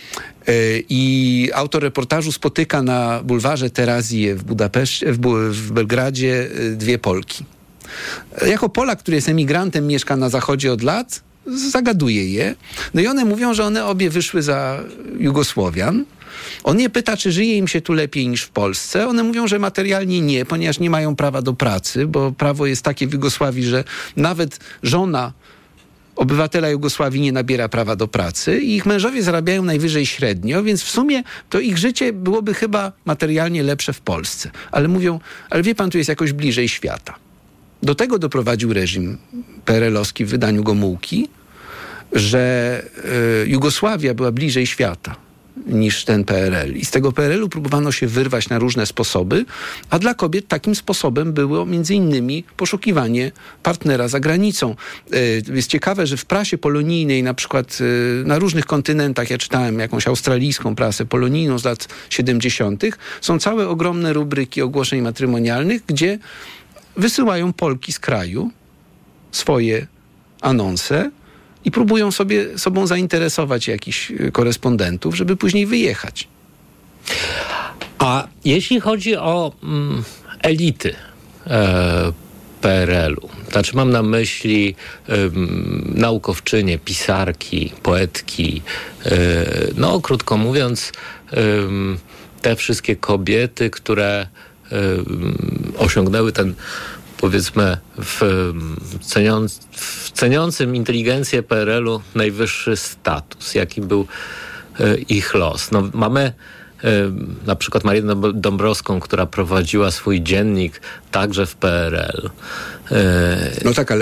I autor reportażu spotyka na bulwarze Terazije w Belgradzie 2 Polki. Jako Polak, który jest emigrantem, mieszka na zachodzie od lat, zagaduje je. I one mówią, że one obie wyszły za Jugosłowian. On je pyta, czy żyje im się tu lepiej niż w Polsce. One mówią, że materialnie nie, ponieważ nie mają prawa do pracy, bo prawo jest takie w Jugosławii, że nawet żona obywatela Jugosławii nie nabiera prawa do pracy i ich mężowie zarabiają najwyżej średnio, więc w sumie to ich życie byłoby chyba materialnie lepsze w Polsce. Ale mówią, ale wie pan, tu jest jakoś bliżej świata. Do tego doprowadził reżim PRL-owski w wydaniu Gomułki, że Jugosławia była bliżej świata niż ten PRL. I z tego PRL-u próbowano się wyrwać na różne sposoby, a dla kobiet takim sposobem było między innymi poszukiwanie partnera za granicą. Jest ciekawe, że w prasie polonijnej, na przykład na różnych kontynentach, ja czytałem jakąś australijską prasę polonijną z lat 70., są całe ogromne rubryki ogłoszeń matrymonialnych, gdzie wysyłają Polki z kraju swoje anonse i próbują sobą zainteresować jakichś korespondentów, żeby później wyjechać. A jeśli chodzi o elity PRL-u, znaczy mam na myśli naukowczynie, pisarki, poetki, no krótko mówiąc, te wszystkie kobiety, które osiągnęły ten, powiedzmy, w ceniącym inteligencję PRL-u najwyższy status, jaki był ich los. No, mamy na przykład Marię Dąbrowską, która prowadziła swój dziennik także w PRL. No tak,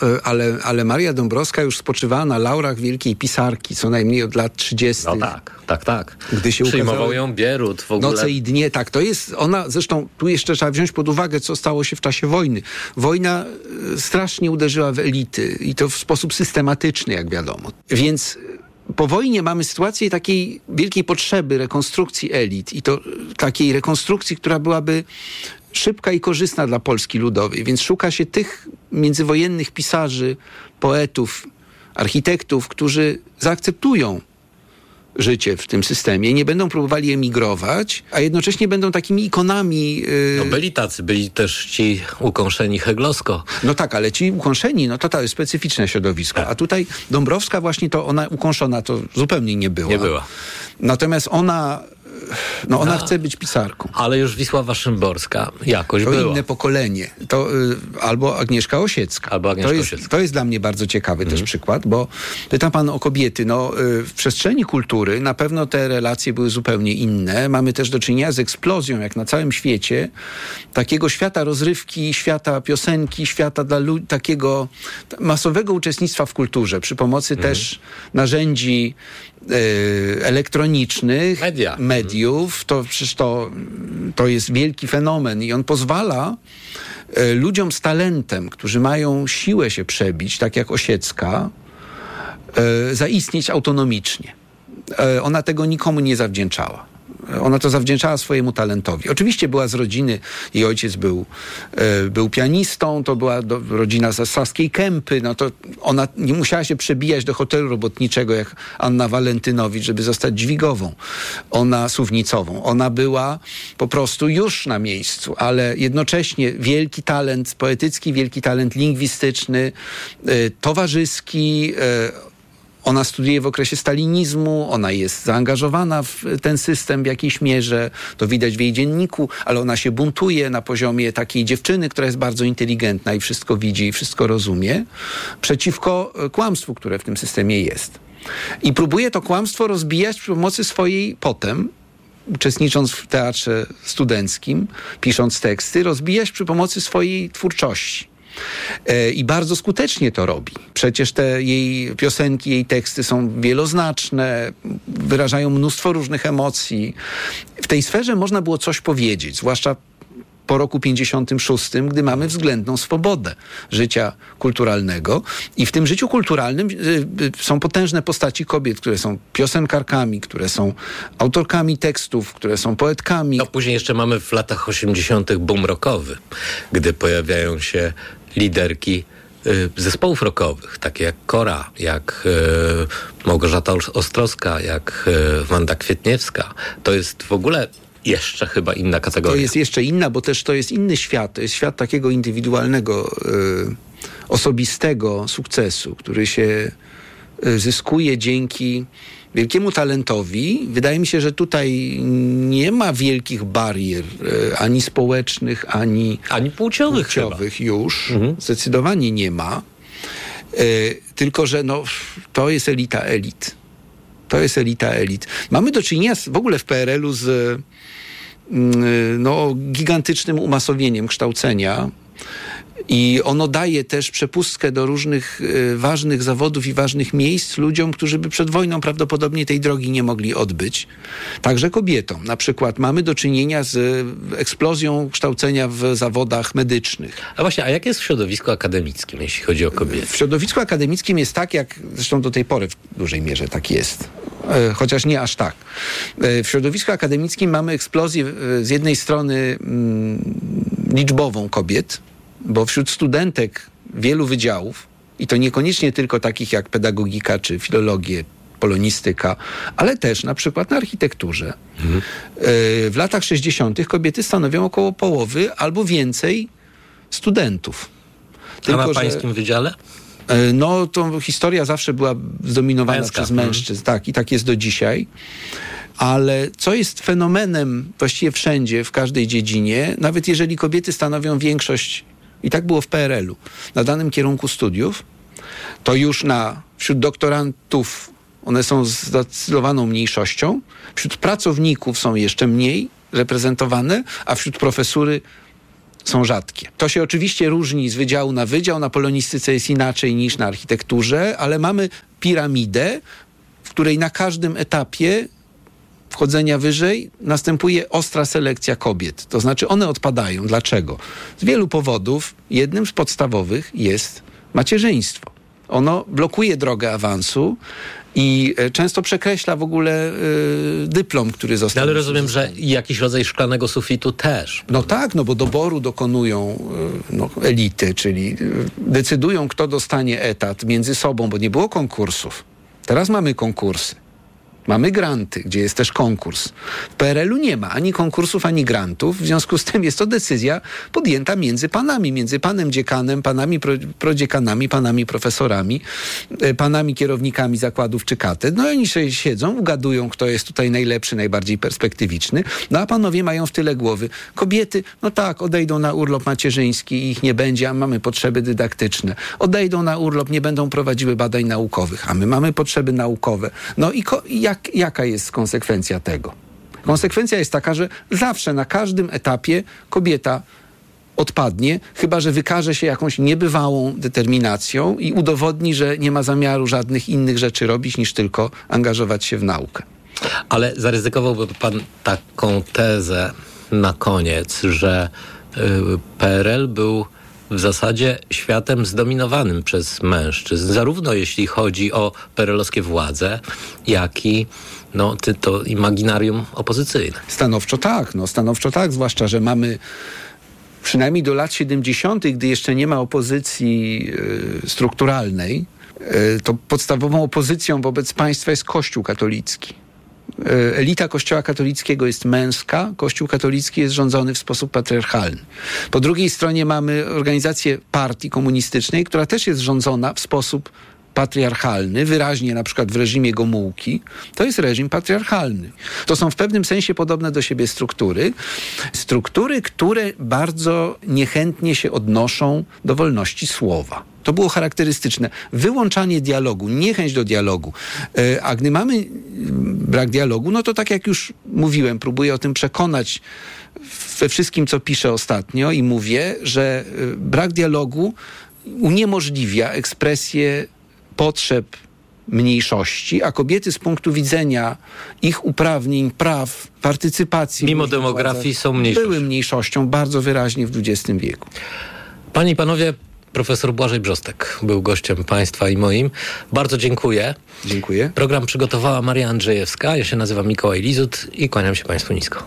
ale Maria Dąbrowska już spoczywała na laurach wielkiej pisarki, co najmniej od lat 30. No tak. Gdy się przyjmował ją Bierut w ogóle. Noce i dnie, tak. To jest ona, zresztą tu jeszcze trzeba wziąć pod uwagę, co stało się w czasie wojny. Wojna strasznie uderzyła w elity i to w sposób systematyczny, jak wiadomo. Więc po wojnie mamy sytuację takiej wielkiej potrzeby rekonstrukcji elit i to takiej rekonstrukcji, która byłaby szybka i korzystna dla Polski Ludowej. Więc szuka się tych międzywojennych pisarzy, poetów, architektów, którzy zaakceptują życie w tym systemie, nie będą próbowali emigrować, a jednocześnie będą takimi ikonami. No byli tacy, byli też ci ukąszeni heglowsko. No tak, ale ci ukąszeni, no to jest specyficzne środowisko. Tak. A tutaj Dąbrowska właśnie to ona ukąszona to zupełnie nie była. Nie była. Natomiast ona chce być pisarką. Ale już Wisława Szymborska jakoś była. To inne pokolenie. To, albo Agnieszka Osiecka. To jest dla mnie bardzo ciekawy też przykład, bo pyta pan o kobiety. W przestrzeni kultury na pewno te relacje były zupełnie inne. Mamy też do czynienia z eksplozją, jak na całym świecie, takiego świata rozrywki, świata piosenki, świata dla takiego masowego uczestnictwa w kulturze przy pomocy też narzędzi elektronicznych, mediów, to przecież to jest wielki fenomen i on pozwala ludziom z talentem, którzy mają siłę się przebić, tak jak Osiecka, zaistnieć autonomicznie. Ona tego nikomu nie zawdzięczała. Ona to zawdzięczała swojemu talentowi. Oczywiście była z rodziny, jej ojciec był pianistą, to była rodzina z Saskiej Kępy, no to ona nie musiała się przebijać do hotelu robotniczego jak Anna Walentynowicz, żeby zostać dźwigową, suwnicową. Ona była po prostu już na miejscu, ale jednocześnie wielki talent poetycki, wielki talent lingwistyczny, towarzyski. Ona studiuje w okresie stalinizmu, ona jest zaangażowana w ten system w jakiejś mierze, to widać w jej dzienniku, ale ona się buntuje na poziomie takiej dziewczyny, która jest bardzo inteligentna i wszystko widzi i wszystko rozumie, przeciwko kłamstwu, które w tym systemie jest. I próbuje to kłamstwo rozbijać przy pomocy swojej potem, uczestnicząc w teatrze studenckim, pisząc teksty, rozbijać przy pomocy swojej twórczości. I bardzo skutecznie to robi. Przecież te jej piosenki, jej teksty są wieloznaczne, wyrażają mnóstwo różnych emocji. W tej sferze można było coś powiedzieć, zwłaszcza po roku 56, gdy mamy względną swobodę życia kulturalnego. I w tym życiu kulturalnym są potężne postaci kobiet, które są piosenkarkami, które są autorkami tekstów, które są poetkami. No później jeszcze mamy w latach 80. boom rockowy, gdy pojawiają się liderki zespołów rockowych, takie jak Kora, jak Małgorzata Ostrowska, jak Wanda Kwietniewska. To jest w ogóle jeszcze chyba inna kategoria. To jest jeszcze inna, bo też to jest inny świat. To jest świat takiego indywidualnego, osobistego sukcesu, który się zyskuje dzięki wielkiemu talentowi. Wydaje mi się, że tutaj nie ma wielkich barier, ani społecznych, ani płciowych już. Zdecydowanie nie ma. Tylko, że to jest elita elit. To jest elita elit. Mamy do czynienia w ogóle w PRL-u z gigantycznym umasowieniem kształcenia I ono daje też przepustkę do różnych ważnych zawodów i ważnych miejsc ludziom, którzy by przed wojną prawdopodobnie tej drogi nie mogli odbyć. Także kobietom. Na przykład mamy do czynienia z eksplozją kształcenia w zawodach medycznych. A właśnie, a jak jest w środowisku akademickim, jeśli chodzi o kobiety? W środowisku akademickim jest tak, jak zresztą do tej pory w dużej mierze tak jest. Chociaż nie aż tak. W środowisku akademickim mamy eksplozję z jednej strony liczbową kobiet, bo wśród studentek wielu wydziałów, i to niekoniecznie tylko takich jak pedagogika czy filologię, polonistyka, ale też na przykład na architekturze. W latach 60. kobiety stanowią około połowy albo więcej studentów. Tylko, a na pańskim wydziale? No, to historia zawsze była zdominowana przez mężczyzn. Tak, i tak jest do dzisiaj. Ale co jest fenomenem właściwie wszędzie, w każdej dziedzinie, nawet jeżeli kobiety stanowią większość, i tak było w PRL-u, na danym kierunku studiów, to już wśród doktorantów one są zdecydowaną mniejszością, wśród pracowników są jeszcze mniej reprezentowane, a wśród profesury są rzadkie. To się oczywiście różni z wydziału na wydział, na polonistyce jest inaczej niż na architekturze, ale mamy piramidę, w której na każdym etapie wchodzenia wyżej następuje ostra selekcja kobiet. To znaczy one odpadają. Dlaczego? Z wielu powodów. Jednym z podstawowych jest macierzyństwo. Ono blokuje drogę awansu i często przekreśla w ogóle dyplom, który został. Ale rozumiem, że jakiś rodzaj szklanego sufitu też. No tak, no bo doboru dokonują elity, czyli decydują, kto dostanie etat między sobą, bo nie było konkursów. Teraz mamy konkursy. Mamy granty, gdzie jest też konkurs. W PRL-u nie ma ani konkursów, ani grantów. W związku z tym jest to decyzja podjęta między panami, między panem dziekanem, panami prodziekanami, panami profesorami, panami kierownikami zakładów czy katedr. No i oni sobie siedzą, ugadują, kto jest tutaj najlepszy, najbardziej perspektywiczny. No a panowie mają w tyle głowy. Kobiety, no tak, odejdą na urlop macierzyński i ich nie będzie, a mamy potrzeby dydaktyczne. Odejdą na urlop, nie będą prowadziły badań naukowych, a my mamy potrzeby naukowe. No i jaka jest konsekwencja tego? Konsekwencja jest taka, że zawsze na każdym etapie kobieta odpadnie, chyba że wykaże się jakąś niebywałą determinacją i udowodni, że nie ma zamiaru żadnych innych rzeczy robić, niż tylko angażować się w naukę. Ale zaryzykowałby pan taką tezę na koniec, że PRL był w zasadzie światem zdominowanym przez mężczyzn, zarówno jeśli chodzi o PRL-owskie władze, jak i to imaginarium opozycyjne. Stanowczo tak, zwłaszcza, że mamy przynajmniej do lat 70., gdy jeszcze nie ma opozycji strukturalnej, to podstawową opozycją wobec państwa jest Kościół katolicki. Elita Kościoła katolickiego jest męska, Kościół katolicki jest rządzony w sposób patriarchalny. Po drugiej stronie mamy organizację partii komunistycznej, która też jest rządzona w sposób patriarchalny, wyraźnie na przykład w reżimie Gomułki. To jest reżim patriarchalny. To są w pewnym sensie podobne do siebie struktury, które bardzo niechętnie się odnoszą do wolności słowa. To było charakterystyczne. Wyłączanie dialogu, niechęć do dialogu. A gdy mamy brak dialogu, no to tak jak już mówiłem, próbuję o tym przekonać we wszystkim, co piszę ostatnio i mówię, że brak dialogu uniemożliwia ekspresję potrzeb mniejszości, a kobiety z punktu widzenia ich uprawnień, praw, partycypacji... Mimo demografii są mniejszością. Były mniejszością bardzo wyraźnie w XX wieku. Panie i panowie, profesor Błażej Brzostek był gościem państwa i moim. Bardzo dziękuję. Dziękuję. Program przygotowała Maria Andrzejewska. Ja się nazywam Mikołaj Lizut i kłaniam się państwu nisko.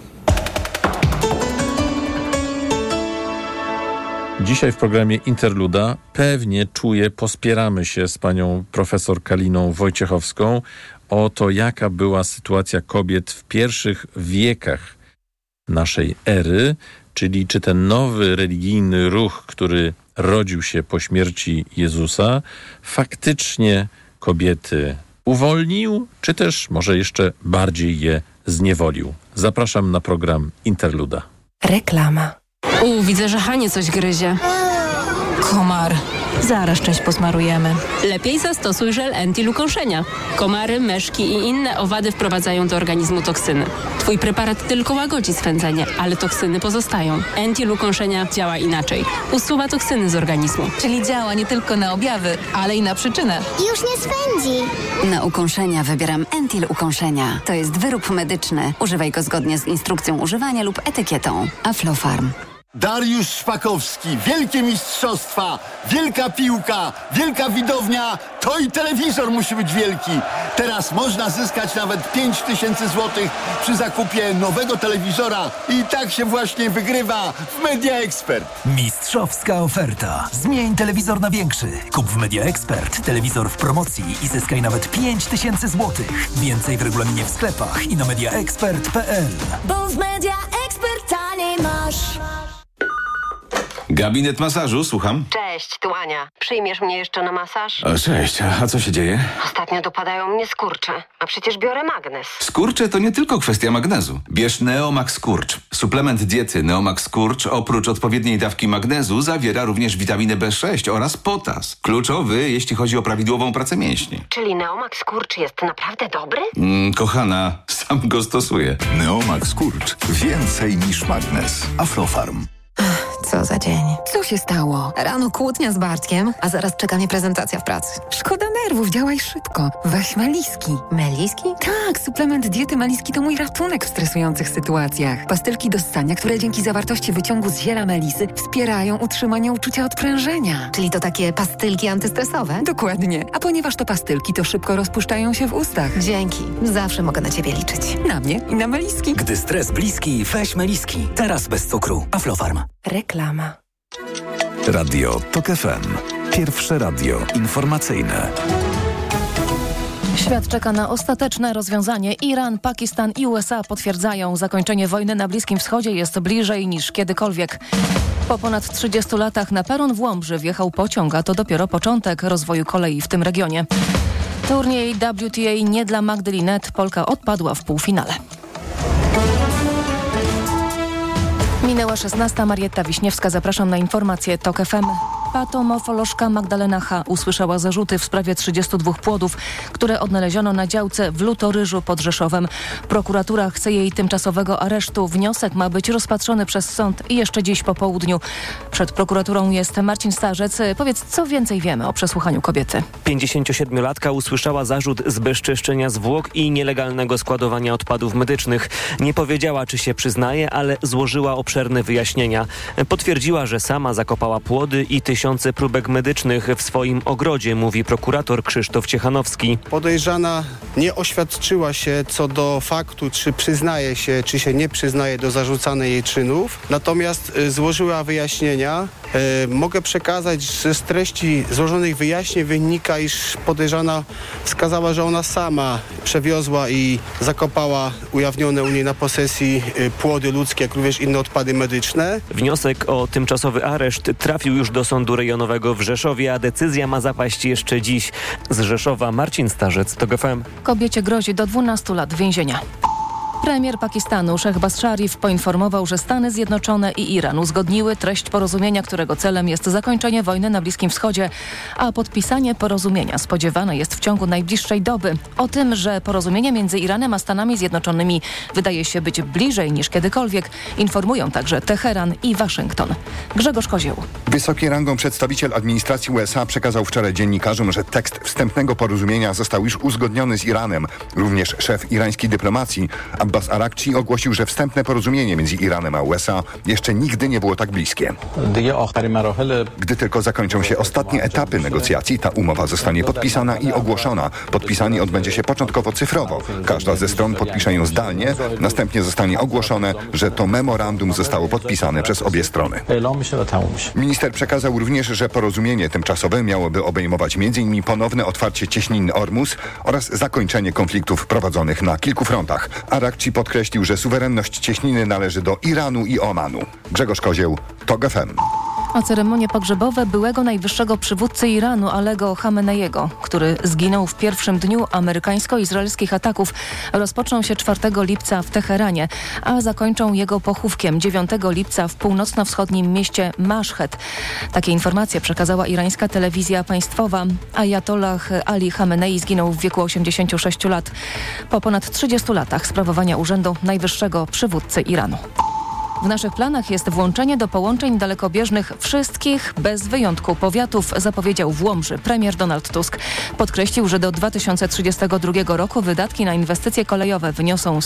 Dzisiaj w programie Interluda pewnie pospieramy się z panią profesor Kaliną Wojciechowską o to, jaka była sytuacja kobiet w pierwszych wiekach naszej ery, czyli czy ten nowy religijny ruch, który rodził się po śmierci Jezusa, faktycznie kobiety uwolnił, czy też może jeszcze bardziej je zniewolił. Zapraszam na program Interluda. Reklama. Widzę, że Hanie coś gryzie. Komar. Zaraz część posmarujemy. Lepiej zastosuj żel Entil ukąszenia. Komary, myszki i inne owady wprowadzają do organizmu toksyny. Twój preparat tylko łagodzi swędzenie, ale toksyny pozostają. Entil ukąszenia działa inaczej. Usuwa toksyny z organizmu. Czyli działa nie tylko na objawy, ale i na przyczynę. Już nie swędzi. Na ukąszenia wybieram Entil ukąszenia. To jest wyrób medyczny. Używaj go zgodnie z instrukcją używania lub etykietą. Aflofarm. Dariusz Szpakowski, wielkie mistrzostwa, wielka piłka, wielka widownia, to i telewizor musi być wielki. Teraz można zyskać nawet 5000 zł przy zakupie nowego telewizora i tak się właśnie wygrywa w Media Expert. Mistrzowska oferta. Zmień telewizor na większy. Kup w Media Expert telewizor w promocji i zyskaj nawet 5000 zł. Więcej w regulaminie w sklepach i na mediaexpert.pl. Bo w Media Expert taniej masz. Gabinet masażu, słucham. Cześć, tu Ania. Przyjmiesz mnie jeszcze na masaż? O, cześć, a co się dzieje? Ostatnio dopadają mnie skurcze, a przecież biorę magnez. Skurcze to nie tylko kwestia magnezu. Bierz Neomax Skurcz. Suplement diety Neomax Skurcz oprócz odpowiedniej dawki magnezu zawiera również witaminę B6 oraz potas. Kluczowy, jeśli chodzi o prawidłową pracę mięśni. Czyli Neomax Skurcz jest naprawdę dobry? Kochana, sam go stosuję. Neomax Skurcz. Więcej niż magnez. Aflofarm. Co za dzień. Co się stało? Rano kłótnia z Bartkiem, a zaraz czeka mnie prezentacja w pracy. Szkoda nerwów, działaj szybko. Weź Meliski. Meliski? Tak, suplement diety Meliski to mój ratunek w stresujących sytuacjach. Pastylki do ssania, które dzięki zawartości wyciągu z ziela melisy wspierają utrzymanie uczucia odprężenia. Czyli to takie pastylki antystresowe? Dokładnie. A ponieważ to pastylki, to szybko rozpuszczają się w ustach. Dzięki. Zawsze mogę na ciebie liczyć. Na mnie i na Meliski. Gdy stres bliski, weź Meliski. Teraz bez cukru. Aflofarm. Reklama. Radio TOK FM. Pierwsze radio informacyjne. Świat czeka na ostateczne rozwiązanie. Iran, Pakistan i USA potwierdzają, zakończenie wojny na Bliskim Wschodzie jest bliżej niż kiedykolwiek. Po ponad 30 latach na peron w Łomży wjechał pociąg, a to dopiero początek rozwoju kolei w tym regionie. Turniej WTA nie dla Magdy Linette. Polka odpadła w półfinale. Minęła 16. Marietta Wiśniewska. Zapraszam na informacje TOK FM. Patomorfolożka Magdalena H. usłyszała zarzuty w sprawie 32 płodów, które odnaleziono na działce w Lutoryżu pod Rzeszowem. Prokuratura chce jej tymczasowego aresztu. Wniosek ma być rozpatrzony przez sąd jeszcze dziś po południu. Przed prokuraturą jest Marcin Starzec. Powiedz, co więcej wiemy o przesłuchaniu kobiety? 57-latka usłyszała zarzut zbezczeszczenia zwłok i nielegalnego składowania odpadów medycznych. Nie powiedziała, czy się przyznaje, ale złożyła obszerne wyjaśnienia. Potwierdziła, że sama zakopała płody i tysiące próbek medycznych w swoim ogrodzie, mówi prokurator Krzysztof Ciechanowski. Podejrzana nie oświadczyła się co do faktu, czy przyznaje się, czy się nie przyznaje do zarzucanych jej czynów, natomiast złożyła wyjaśnienia. Mogę przekazać, że z treści złożonych wyjaśnień wynika, iż podejrzana wskazała, że ona sama przewiozła i zakopała ujawnione u niej na posesji płody ludzkie, jak również inne odpady medyczne. Wniosek o tymczasowy areszt trafił już do Sądu Rejonowego w Rzeszowie, a decyzja ma zapaść jeszcze dziś. Z Rzeszowa Marcin Starzec, TOK FM. Kobiecie grozi do 12 lat więzienia. Premier Pakistanu Shehbaz Sharif poinformował, że Stany Zjednoczone i Iran uzgodniły treść porozumienia, którego celem jest zakończenie wojny na Bliskim Wschodzie, a podpisanie porozumienia spodziewane jest w ciągu najbliższej doby. O tym, że porozumienie między Iranem a Stanami Zjednoczonymi wydaje się być bliżej niż kiedykolwiek, informują także Teheran i Waszyngton. Grzegorz Kozieł. Wysoki rangą przedstawiciel administracji USA przekazał wczoraj dziennikarzom, że tekst wstępnego porozumienia został już uzgodniony z Iranem. Również szef irańskiej dyplomacji Abbas Arakci ogłosił, że wstępne porozumienie między Iranem a USA jeszcze nigdy nie było tak bliskie. Gdy tylko zakończą się ostatnie etapy negocjacji, ta umowa zostanie podpisana i ogłoszona. Podpisanie odbędzie się początkowo cyfrowo. Każda ze stron podpisze ją zdalnie, następnie zostanie ogłoszone, że to memorandum zostało podpisane przez obie strony. Minister przekazał również, że porozumienie tymczasowe miałoby obejmować m.in. ponowne otwarcie cieśniny Ormus oraz zakończenie konfliktów prowadzonych na kilku frontach. Arakci podkreślił, że suwerenność cieśniny należy do Iranu i Omanu. Grzegorz Kozieł, TOK FM. A ceremonie pogrzebowe byłego najwyższego przywódcy Iranu Alego Chameneiego, który zginął w pierwszym dniu amerykańsko-izraelskich ataków, rozpoczną się 4 lipca w Teheranie, a zakończą jego pochówkiem 9 lipca w północno-wschodnim mieście Maszhed. Takie informacje przekazała irańska telewizja państwowa. Ajatollah Ali Chamenei zginął w wieku 86 lat po ponad 30 latach sprawowania urzędu najwyższego przywódcy Iranu. W naszych planach jest włączenie do połączeń dalekobieżnych wszystkich, bez wyjątku, powiatów, zapowiedział w Łomży premier Donald Tusk. Podkreślił, że do 2032 roku wydatki na inwestycje kolejowe wyniosą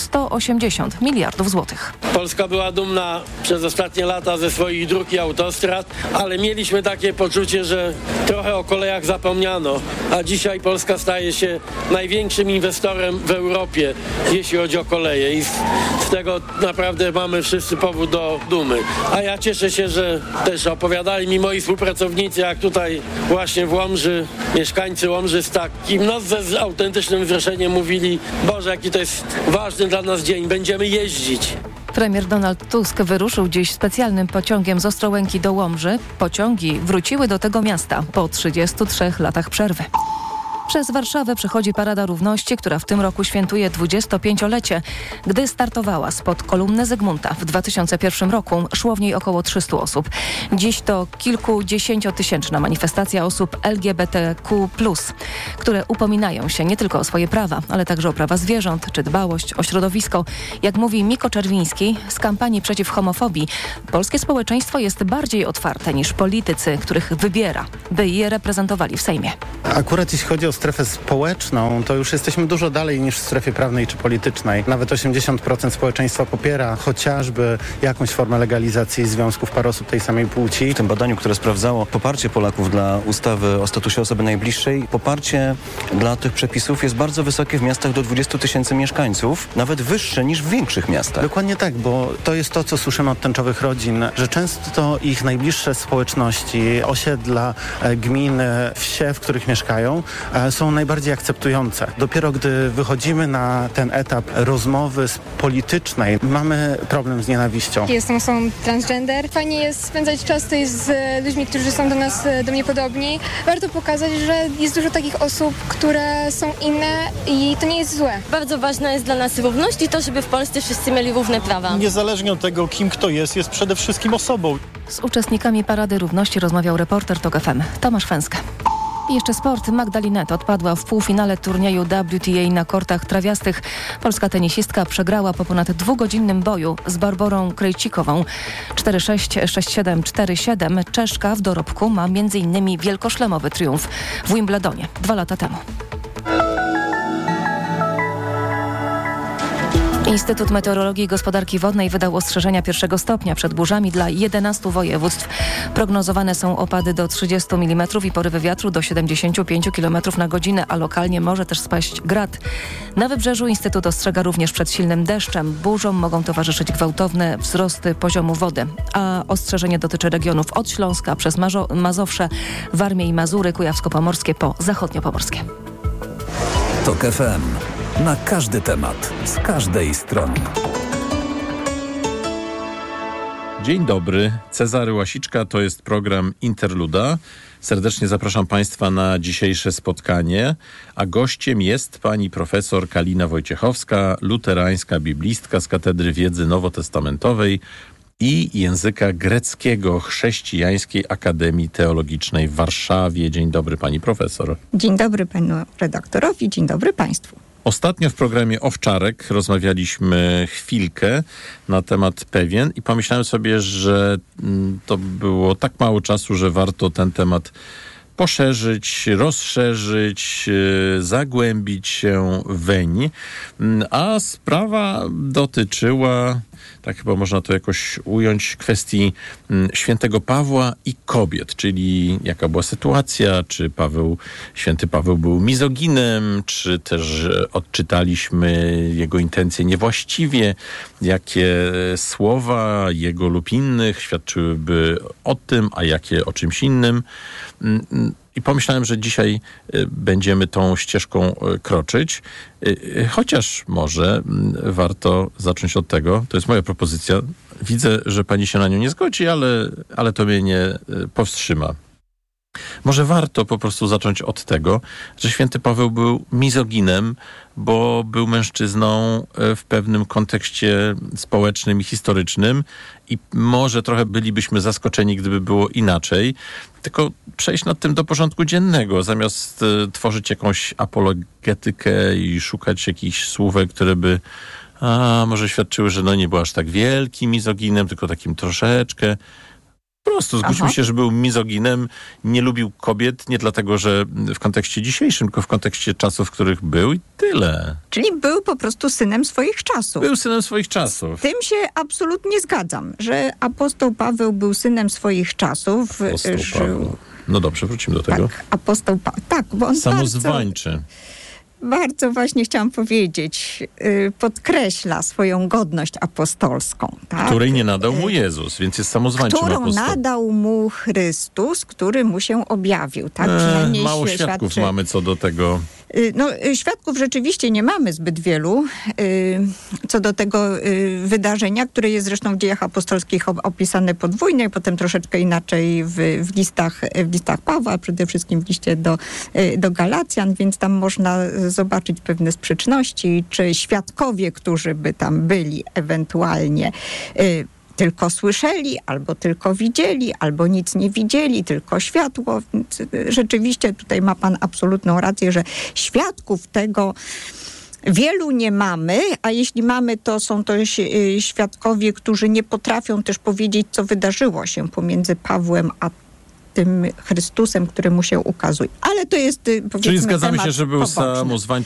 180 miliardów złotych. Polska była dumna przez ostatnie lata ze swoich dróg i autostrad, ale mieliśmy takie poczucie, że trochę o kolejach zapomniano, a dzisiaj Polska staje się największym inwestorem w Europie, jeśli chodzi o koleje i z tego naprawdę mamy wszyscy powód do dumy. A ja cieszę się, że też opowiadali mi moi współpracownicy, jak tutaj właśnie w Łomży, mieszkańcy Łomży z takim z autentycznym wzruszeniem mówili: Boże, jaki to jest ważny dla nas dzień, będziemy jeździć. Premier Donald Tusk wyruszył dziś specjalnym pociągiem z Ostrołęki do Łomży. Pociągi wróciły do tego miasta po 33 latach przerwy. Przez Warszawę przechodzi Parada Równości, która w tym roku świętuje 25-lecie. Gdy startowała spod kolumny Zygmunta w 2001 roku, szło w niej około 300 osób. Dziś to kilkudziesięciotysięczna manifestacja osób LGBTQ+, które upominają się nie tylko o swoje prawa, ale także o prawa zwierząt czy dbałość o środowisko. Jak mówi Miko Czerwiński z kampanii przeciw homofobii, polskie społeczeństwo jest bardziej otwarte niż politycy, których wybiera, by je reprezentowali w Sejmie. Akurat jeśli chodzi o strefę społeczną, to już jesteśmy dużo dalej niż w strefie prawnej czy politycznej. Nawet 80% społeczeństwa popiera chociażby jakąś formę legalizacji związków par osób tej samej płci. W tym badaniu, które sprawdzało poparcie Polaków dla ustawy o statusie osoby najbliższej, poparcie dla tych przepisów jest bardzo wysokie w miastach do 20 000 mieszkańców, nawet wyższe niż w większych miastach. Dokładnie tak, bo to jest to, co słyszymy od tęczowych rodzin, że często ich najbliższe społeczności, osiedla, gminy, wsie, w których mieszkają, są najbardziej akceptujące. Dopiero gdy wychodzimy na ten etap rozmowy politycznej, mamy problem z nienawiścią. Jestem osobą transgender. Fajnie jest spędzać czas tutaj z ludźmi, którzy są do mnie podobni. Warto pokazać, że jest dużo takich osób, które są inne i to nie jest złe. Bardzo ważna jest dla nas równość i to, żeby w Polsce wszyscy mieli równe prawa. Niezależnie od tego, kim kto jest przede wszystkim osobą. Z uczestnikami Parady Równości rozmawiał reporter TOK FM Tomasz Fęska. I jeszcze sport. Magda Linette odpadła w półfinale turnieju WTA na kortach trawiastych. Polska tenisistka przegrała po ponad 2-godzinnym boju z Barborą Krejcikową 4-6, 6-7, 4-7. Czeszka w dorobku ma m.in. wielkoszlemowy triumf w Wimbledonie 2 lata temu. Instytut Meteorologii i Gospodarki Wodnej wydał ostrzeżenia 1 stopnia przed burzami dla 11 województw. Prognozowane są opady do 30 mm i porywy wiatru do 75 km na godzinę, a lokalnie może też spaść grad. Na wybrzeżu Instytut ostrzega również przed silnym deszczem. Burzom mogą towarzyszyć gwałtowne wzrosty poziomu wody. A ostrzeżenie dotyczy regionów od Śląska przez Mazowsze, Warmię i Mazury, Kujawsko-Pomorskie po Zachodnio-Pomorskie. TOK FM. Na każdy temat, z każdej strony. Dzień dobry, Cezary Łasiczka, to jest program Interluda. Serdecznie zapraszam Państwa na dzisiejsze spotkanie, a gościem jest pani profesor Kalina Wojciechowska, luterańska biblistka z Katedry Wiedzy Nowotestamentowej i Języka Greckiego Chrześcijańskiej Akademii Teologicznej w Warszawie. Dzień dobry pani profesor. Dzień dobry panu redaktorowi, dzień dobry państwu. Ostatnio w programie Owczarek rozmawialiśmy chwilkę na temat pewien i pomyślałem sobie, że to było tak mało czasu, że warto ten temat poszerzyć, rozszerzyć, zagłębić się weń. A sprawa dotyczyła, tak chyba można to jakoś ująć, kwestii świętego Pawła i kobiet, czyli jaka była sytuacja, czy święty Paweł był mizoginem, czy też odczytaliśmy jego intencje niewłaściwie, jakie słowa jego lub innych świadczyłyby o tym, a jakie o czymś innym. I pomyślałem, że dzisiaj będziemy tą ścieżką kroczyć, chociaż może warto zacząć od tego, to jest moja propozycja, Widzę, że pani się na nią nie zgodzi, ale to mnie nie powstrzyma. Może warto po prostu zacząć od tego, że święty Paweł był mizoginem, bo był mężczyzną w pewnym kontekście społecznym i historycznym i może trochę bylibyśmy zaskoczeni, gdyby było inaczej. Tylko przejść nad tym do porządku dziennego, zamiast tworzyć jakąś apologetykę i szukać jakichś słówek, które by może świadczyły, że nie był aż tak wielkim mizoginem, tylko takim troszeczkę. Po prostu zgłosił się, że był mizoginem, nie lubił kobiet, nie dlatego, że w kontekście dzisiejszym, tylko w kontekście czasów, w których był i tyle. Czyli był po prostu synem swoich czasów. Był synem swoich czasów. Z tym się absolutnie zgadzam, że apostoł Paweł był synem swoich czasów. Paweł. No dobrze, wrócimy do tego. Tak, apostoł Paweł. Tak, bo on samozwańczy. Bardzo właśnie chciałam powiedzieć, podkreśla swoją godność apostolską. Tak? Której nie nadał mu Jezus, więc jest samozwańczym apostołem. Którą nadał mu Chrystus, który mu się objawił. Tak? Mało świadków mamy co do tego. Świadków rzeczywiście nie mamy zbyt wielu co do tego wydarzenia, które jest zresztą w Dziejach Apostolskich opisane podwójnie, potem troszeczkę inaczej w listach Pawła, przede wszystkim w liście do Galacjan, więc tam można zobaczyć pewne sprzeczności, czy świadkowie, którzy by tam byli ewentualnie tylko słyszeli, albo tylko widzieli, albo nic nie widzieli, tylko światło. Więc rzeczywiście tutaj ma pan absolutną rację, że świadków tego wielu nie mamy, a jeśli mamy, to są to świadkowie, którzy nie potrafią też powiedzieć, co wydarzyło się pomiędzy Pawłem a tym Chrystusem, któremu się ukazuje. Ale to jest, powiedzmy, czyli zgadzamy temat się, że był poboczny. samozwańczym